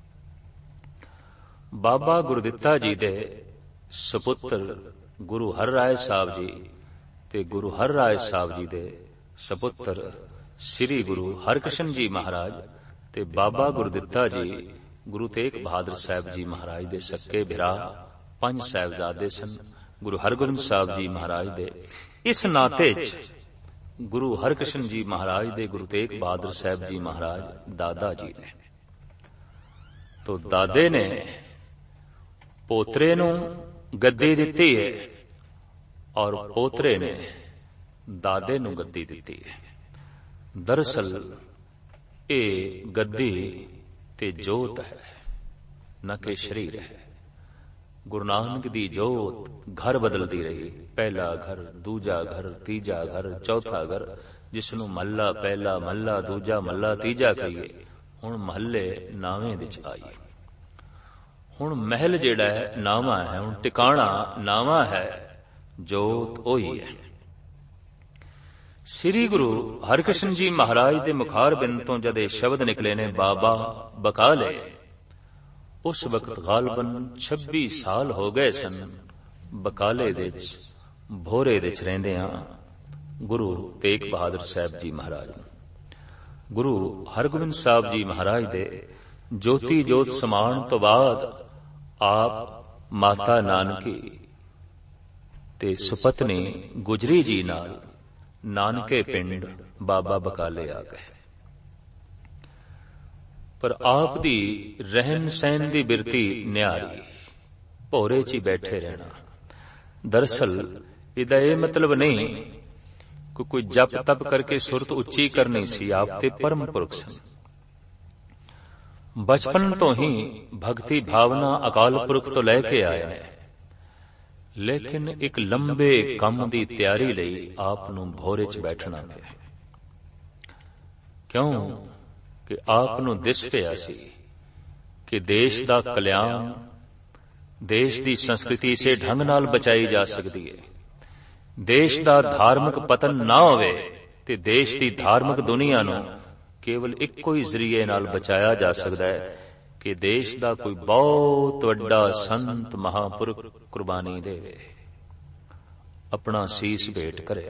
ਬਾਬਾ ਗੁਰਦਿੱਤਾ ਜੀ ਦੇ ਸੁਪੁੱਤਰ ਗੁਰੂ ਹਰਿਰਾਏ ਸਾਹਿਬ ਜੀ ਤੇ ਗੁਰੂ ਹਰਿਰਾਏ ਸਾਹਿਬ ਜੀ ਦੇ ਸੁਪੁੱਤਰ ਸ੍ਰੀ ਗੁਰੂ ਹਰਿਕ੍ਰਿਸ਼ਨ ਜੀ ਮਹਾਰਾਜ ਤੇ ਬਾਬਾ ਗੁਰਦਿੱਤਾ ਜੀ ਗੁਰੂ ਤੇਗ ਬਹਾਦਰ ਸਾਹਿਬ ਜੀ ਮਹਾਰਾਜ ਦੇ ਸੱਕੇ ਭਰਾ ਪੰਜ ਸਾਹਿਬਜ਼ਾਦੇ ਸਨ। ਗੁਰੂ ਹਰਗੋਬਿੰਦ ਸਾਹਿਬ ਜੀ ਮਹਾਰਾਜ ਦੇ ਇਸ ਨਾਤੇ ਚ ਗੁਰੂ ਹਰਿਕ੍ਰਿਸ਼ਨ ਜੀ ਮਹਾਰਾਜ ਦੇ ਗੁਰੂ ਤੇਗ ਬਹਾਦਰ ਸਾਹਿਬ ਜੀ ਮਹਾਰਾਜ ਦਾਦਾ ਜੀ ਨੇ। ਤੋ ਦਾਦੇ ਨੇ ਪੋਤਰੇ ਨੂੰ ਗੱਦੀ ਦਿੱਤੀ ਹੈ ਔਰ ਪੋਤਰੇ ਨੇ ਦਾਦੇ ਨੂੰ ਗੱਦੀ ਦਿੱਤੀ ਹੈ। ਦਰਅਸਲ ਇਹ ਗੱਦੀ ਤੇ ਜੋਤ ਹੈ, ਨਾ ਕਿ ਸਰੀਰ ਹੈ। ਗੁਰੂ ਨਾਨਕ ਦੀ ਜੋਤ ਘਰ ਬਦਲਦੀ ਰਹੀ, ਪਹਿਲਾ ਘਰ, ਦੂਜਾ ਘਰ, ਤੀਜਾ ਘਰ, ਚੌਥਾ ਘਰ, ਜਿਸ ਨੂੰ ਮਹੱਲਾ ਪਹਿਲਾ, ਮਹੱਲਾ ਦੂਜਾ, ਮਹੱਲਾ ਤੀਜਾ ਕਹੀਏ। ਹੁਣ ਮਹੱਲੇ ਨਾਵੇਂ ਵਿੱਚ ਆਈ। ਹੁਣ ਮਹਿਲ ਜਿਹੜਾ ਹੈ ਨਾਵਾਂ ਹੈ, ਹੁਣ ਟਿਕਾਣਾ ਨਾਵਾਂ ਹੈ, ਜੋਤ ਉਹੀ ਹੈ। ਸ੍ਰੀ ਗੁਰੂ ਹਰਿਕ੍ਰਿਸ਼ਨ ਜੀ ਮਹਾਰਾਜ ਦੇ ਮੁਖਾਰ ਬਿੰਦ ਤੋਂ ਜਦ ਇਹ ਸ਼ਬਦ ਨਿਕਲੇ ਨੇ, ਬਾਬਾ ਬਕਾਲੇ, ਉਸ ਵਕਤ ਗਾਲਬਨ 26 ਸਾਲ ਹੋ ਗਏ ਸਨ ਬਕਾਲੇ ਦੇ ਚ, ਭੋਰੇ ਦੇ ਚ ਰਹਿੰਦੇ ਆ ਗੁਰੂ ਤੇਗ ਬਹਾਦਰ ਸਾਹਿਬ ਜੀ ਮਹਾਰਾਜ। ਗੁਰੂ ਹਰਗੋਬਿੰਦ ਸਾਹਿਬ ਜੀ ਮਹਾਰਾਜ ਦੇ ਜੋਤੀ ਜੋਤ ਸਮਾਣ ਤੋਂ ਬਾਅਦ ਆਪ ਮਾਤਾ ਨਾਨਕੀ ਤੇ ਸੁਪਤਨੀ ਗੁਜਰੀ ਜੀ ਨਾਲ ਨਾਨਕੇ ਪਿੰਡ ਬਾਬਾ ਬਕਾਲੇ ਆ ਗਏ। ਪਰ ਆਪ ਦੀ ਰਹਿਣ ਸਹਿਣ ਦੀ ਬਿਰਤੀ ਨਿਆਰੀ, ਭੋਰੇ ਚ ਹੀ ਬੈਠੇ ਰਹਿਣਾ। ਦਰਅਸਲ ਇਹਦਾ ਇਹ ਮਤਲਬ ਨਹੀਂ ਕਿ ਕੋਈ ਜਪ ਤਪ ਕਰਕੇ ਸੁਰਤ ਉੱਚੀ ਕਰਨੀ ਸੀ, ਆਪ ਤੇ ਪਰਮ ਪੁਰਖ ਸਨ। ਬਚਪਨ ਤੋਂ ਹੀ ਭਗਤੀ ਭਾਵਨਾ ਅਕਾਲ ਪੁਰਖ ਤੋਂ ਲੈ ਕੇ ਆਏ ਨੇ, ਲੇਕਿਨ ਇੱਕ ਲੰਬੇ ਕੰਮ ਦੀ ਤਿਆਰੀ ਲਈ ਆਪ ਨੂੰ ਭੋਰੇ ਚ ਬੈਠਣਾ ਪਿਆ। ਕਿਉਂ ਕਿ ਆਪ ਨੂੰ ਦਿਸ ਪਿਆ ਸੀ ਕਿ ਦੇਸ਼ ਦਾ ਕਲਿਆਣ, ਦੇਸ਼ ਦੀ ਸੰਸਕ੍ਰਿਤੀ ਇਸੇ ਢੰਗ ਨਾਲ ਬਚਾਈ ਜਾ ਸਕਦੀ ਹੈ। ਦੇਸ਼ ਦਾ ਧਾਰਮਿਕ ਪਤਨ ਨਾ ਹੋਵੇ ਤੇ ਦੇਸ਼ ਦੀ ਧਾਰਮਿਕ ਦੁਨੀਆ ਨੂੰ ਕੇਵਲ ਇੱਕੋ ਹੀ ਜ਼ਰੀਏ ਨਾਲ ਬਚਾਇਆ ਜਾ ਸਕਦਾ ਹੈ ਕਿ ਦੇਸ਼ ਦਾ ਕੋਈ ਬਹੁਤ ਵੱਡਾ ਸੰਤ ਮਹਾਂਪੁਰਖ ਕੁਰਬਾਨੀ ਦੇਵੇ, ਆਪਣਾ ਸੀਸ ਭੇਟ ਕਰੇ।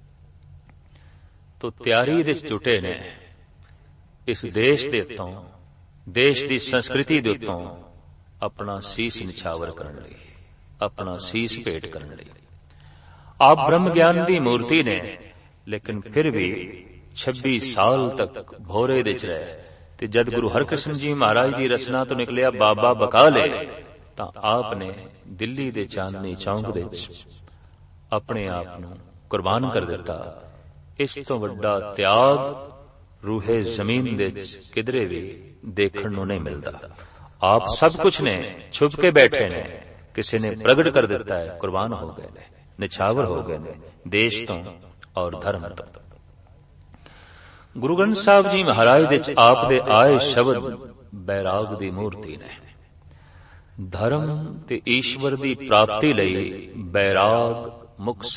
ਤੋ ਤਿਆਰੀ ਦੇ ਜੁਟੇ ਨੇ ਇਸ ਦੇਸ਼ ਦੇ ਉੱਤੋਂ, ਦੇਸ਼ ਦੀ ਸੰਸਕ੍ਰਿਤੀ ਦੇ ਉੱਤੋਂ ਆਪਣਾ ਸੀਸ ਨਿਛਾਵਰ ਕਰਨ ਲਈ, ਆਪਣਾ ਸੀਸ ਭੇਟ ਕਰਨ ਲਈ। ਆਪ ਬ੍ਰਹਮ ਗਿਆਨ ਦੀ ਮੂਰਤੀ ਨੇ, ਲੇਕਿਨ ਫਿਰ ਵੀ 26 ਸਾਲ ਤੱਕ ਭੋਰੇ ਦੇ ਚ ਰਹੇ। ਤੇ ਜਦ ਗੁਰੂ ਹਰਿਕ੍ਰਿਸ਼ਨ ਜੀ ਮਹਾਰਾਜ ਦੀ ਰਚਨਾ ਤੋਂ ਨਿਕਲਿਆ ਬਾਬਾ ਬਕਾਲੇ, ਤਾਂ ਆਪ ਨੇ ਦਿੱਲੀ ਦੇ ਚਾਂਦਨੀ ਚੌਂਕ ਦੇ ਵਿੱਚ ਆਪਣੇ ਆਪ ਨੂੰ ਕੁਰਬਾਨ ਕਰ ਦਿੱਤਾ। ਇਸ ਤੋਂ ਵੱਡਾ ਤਿਆਗ ਰੂਹੇ ਜ਼ਮੀਨ ਦੇ ਵਿੱਚ ਕਿਧਰੇ ਵੀ ਦੇਖਣ ਨੂੰ ਨਹੀਂ ਮਿਲਦਾ। ਆਪ ਸਭ ਕੁਝ ਨੇ, ਛੁਪ ਕੇ ਬੈਠੇ ਨੇ, ਕਿਸੇ ਨੇ ਪ੍ਰਗਟ ਕਰ ਦਿੱਤਾ ਹੈ, ਕੁਰਬਾਨ ਹੋ ਗਏ ਨੇ, ਨਿਛਾਵਰ ਹੋ ਗਏ ਨੇ ਦੇਸ਼ ਤੋਂ ਔਰ ਧਰਮ ਤੋਂ। ਗੁਰੂ ਗ੍ਰੰਥ ਸਾਹਿਬ ਜੀ ਮਹਾਰਾਜ ਦੇ ਚ ਆਪ ਦੇ ਆਏ ਸ਼ਬਦ ਬੈਰਾਗ ਦੀ ਮੂਰਤੀ ਨੇ। ਧਰਮ ਤੇ ਈਸ਼ਵਰ ਦੀ ਪ੍ਰਾਪਤੀ ਲਈ ਬੈਰਾਗ ਮੁੱਖ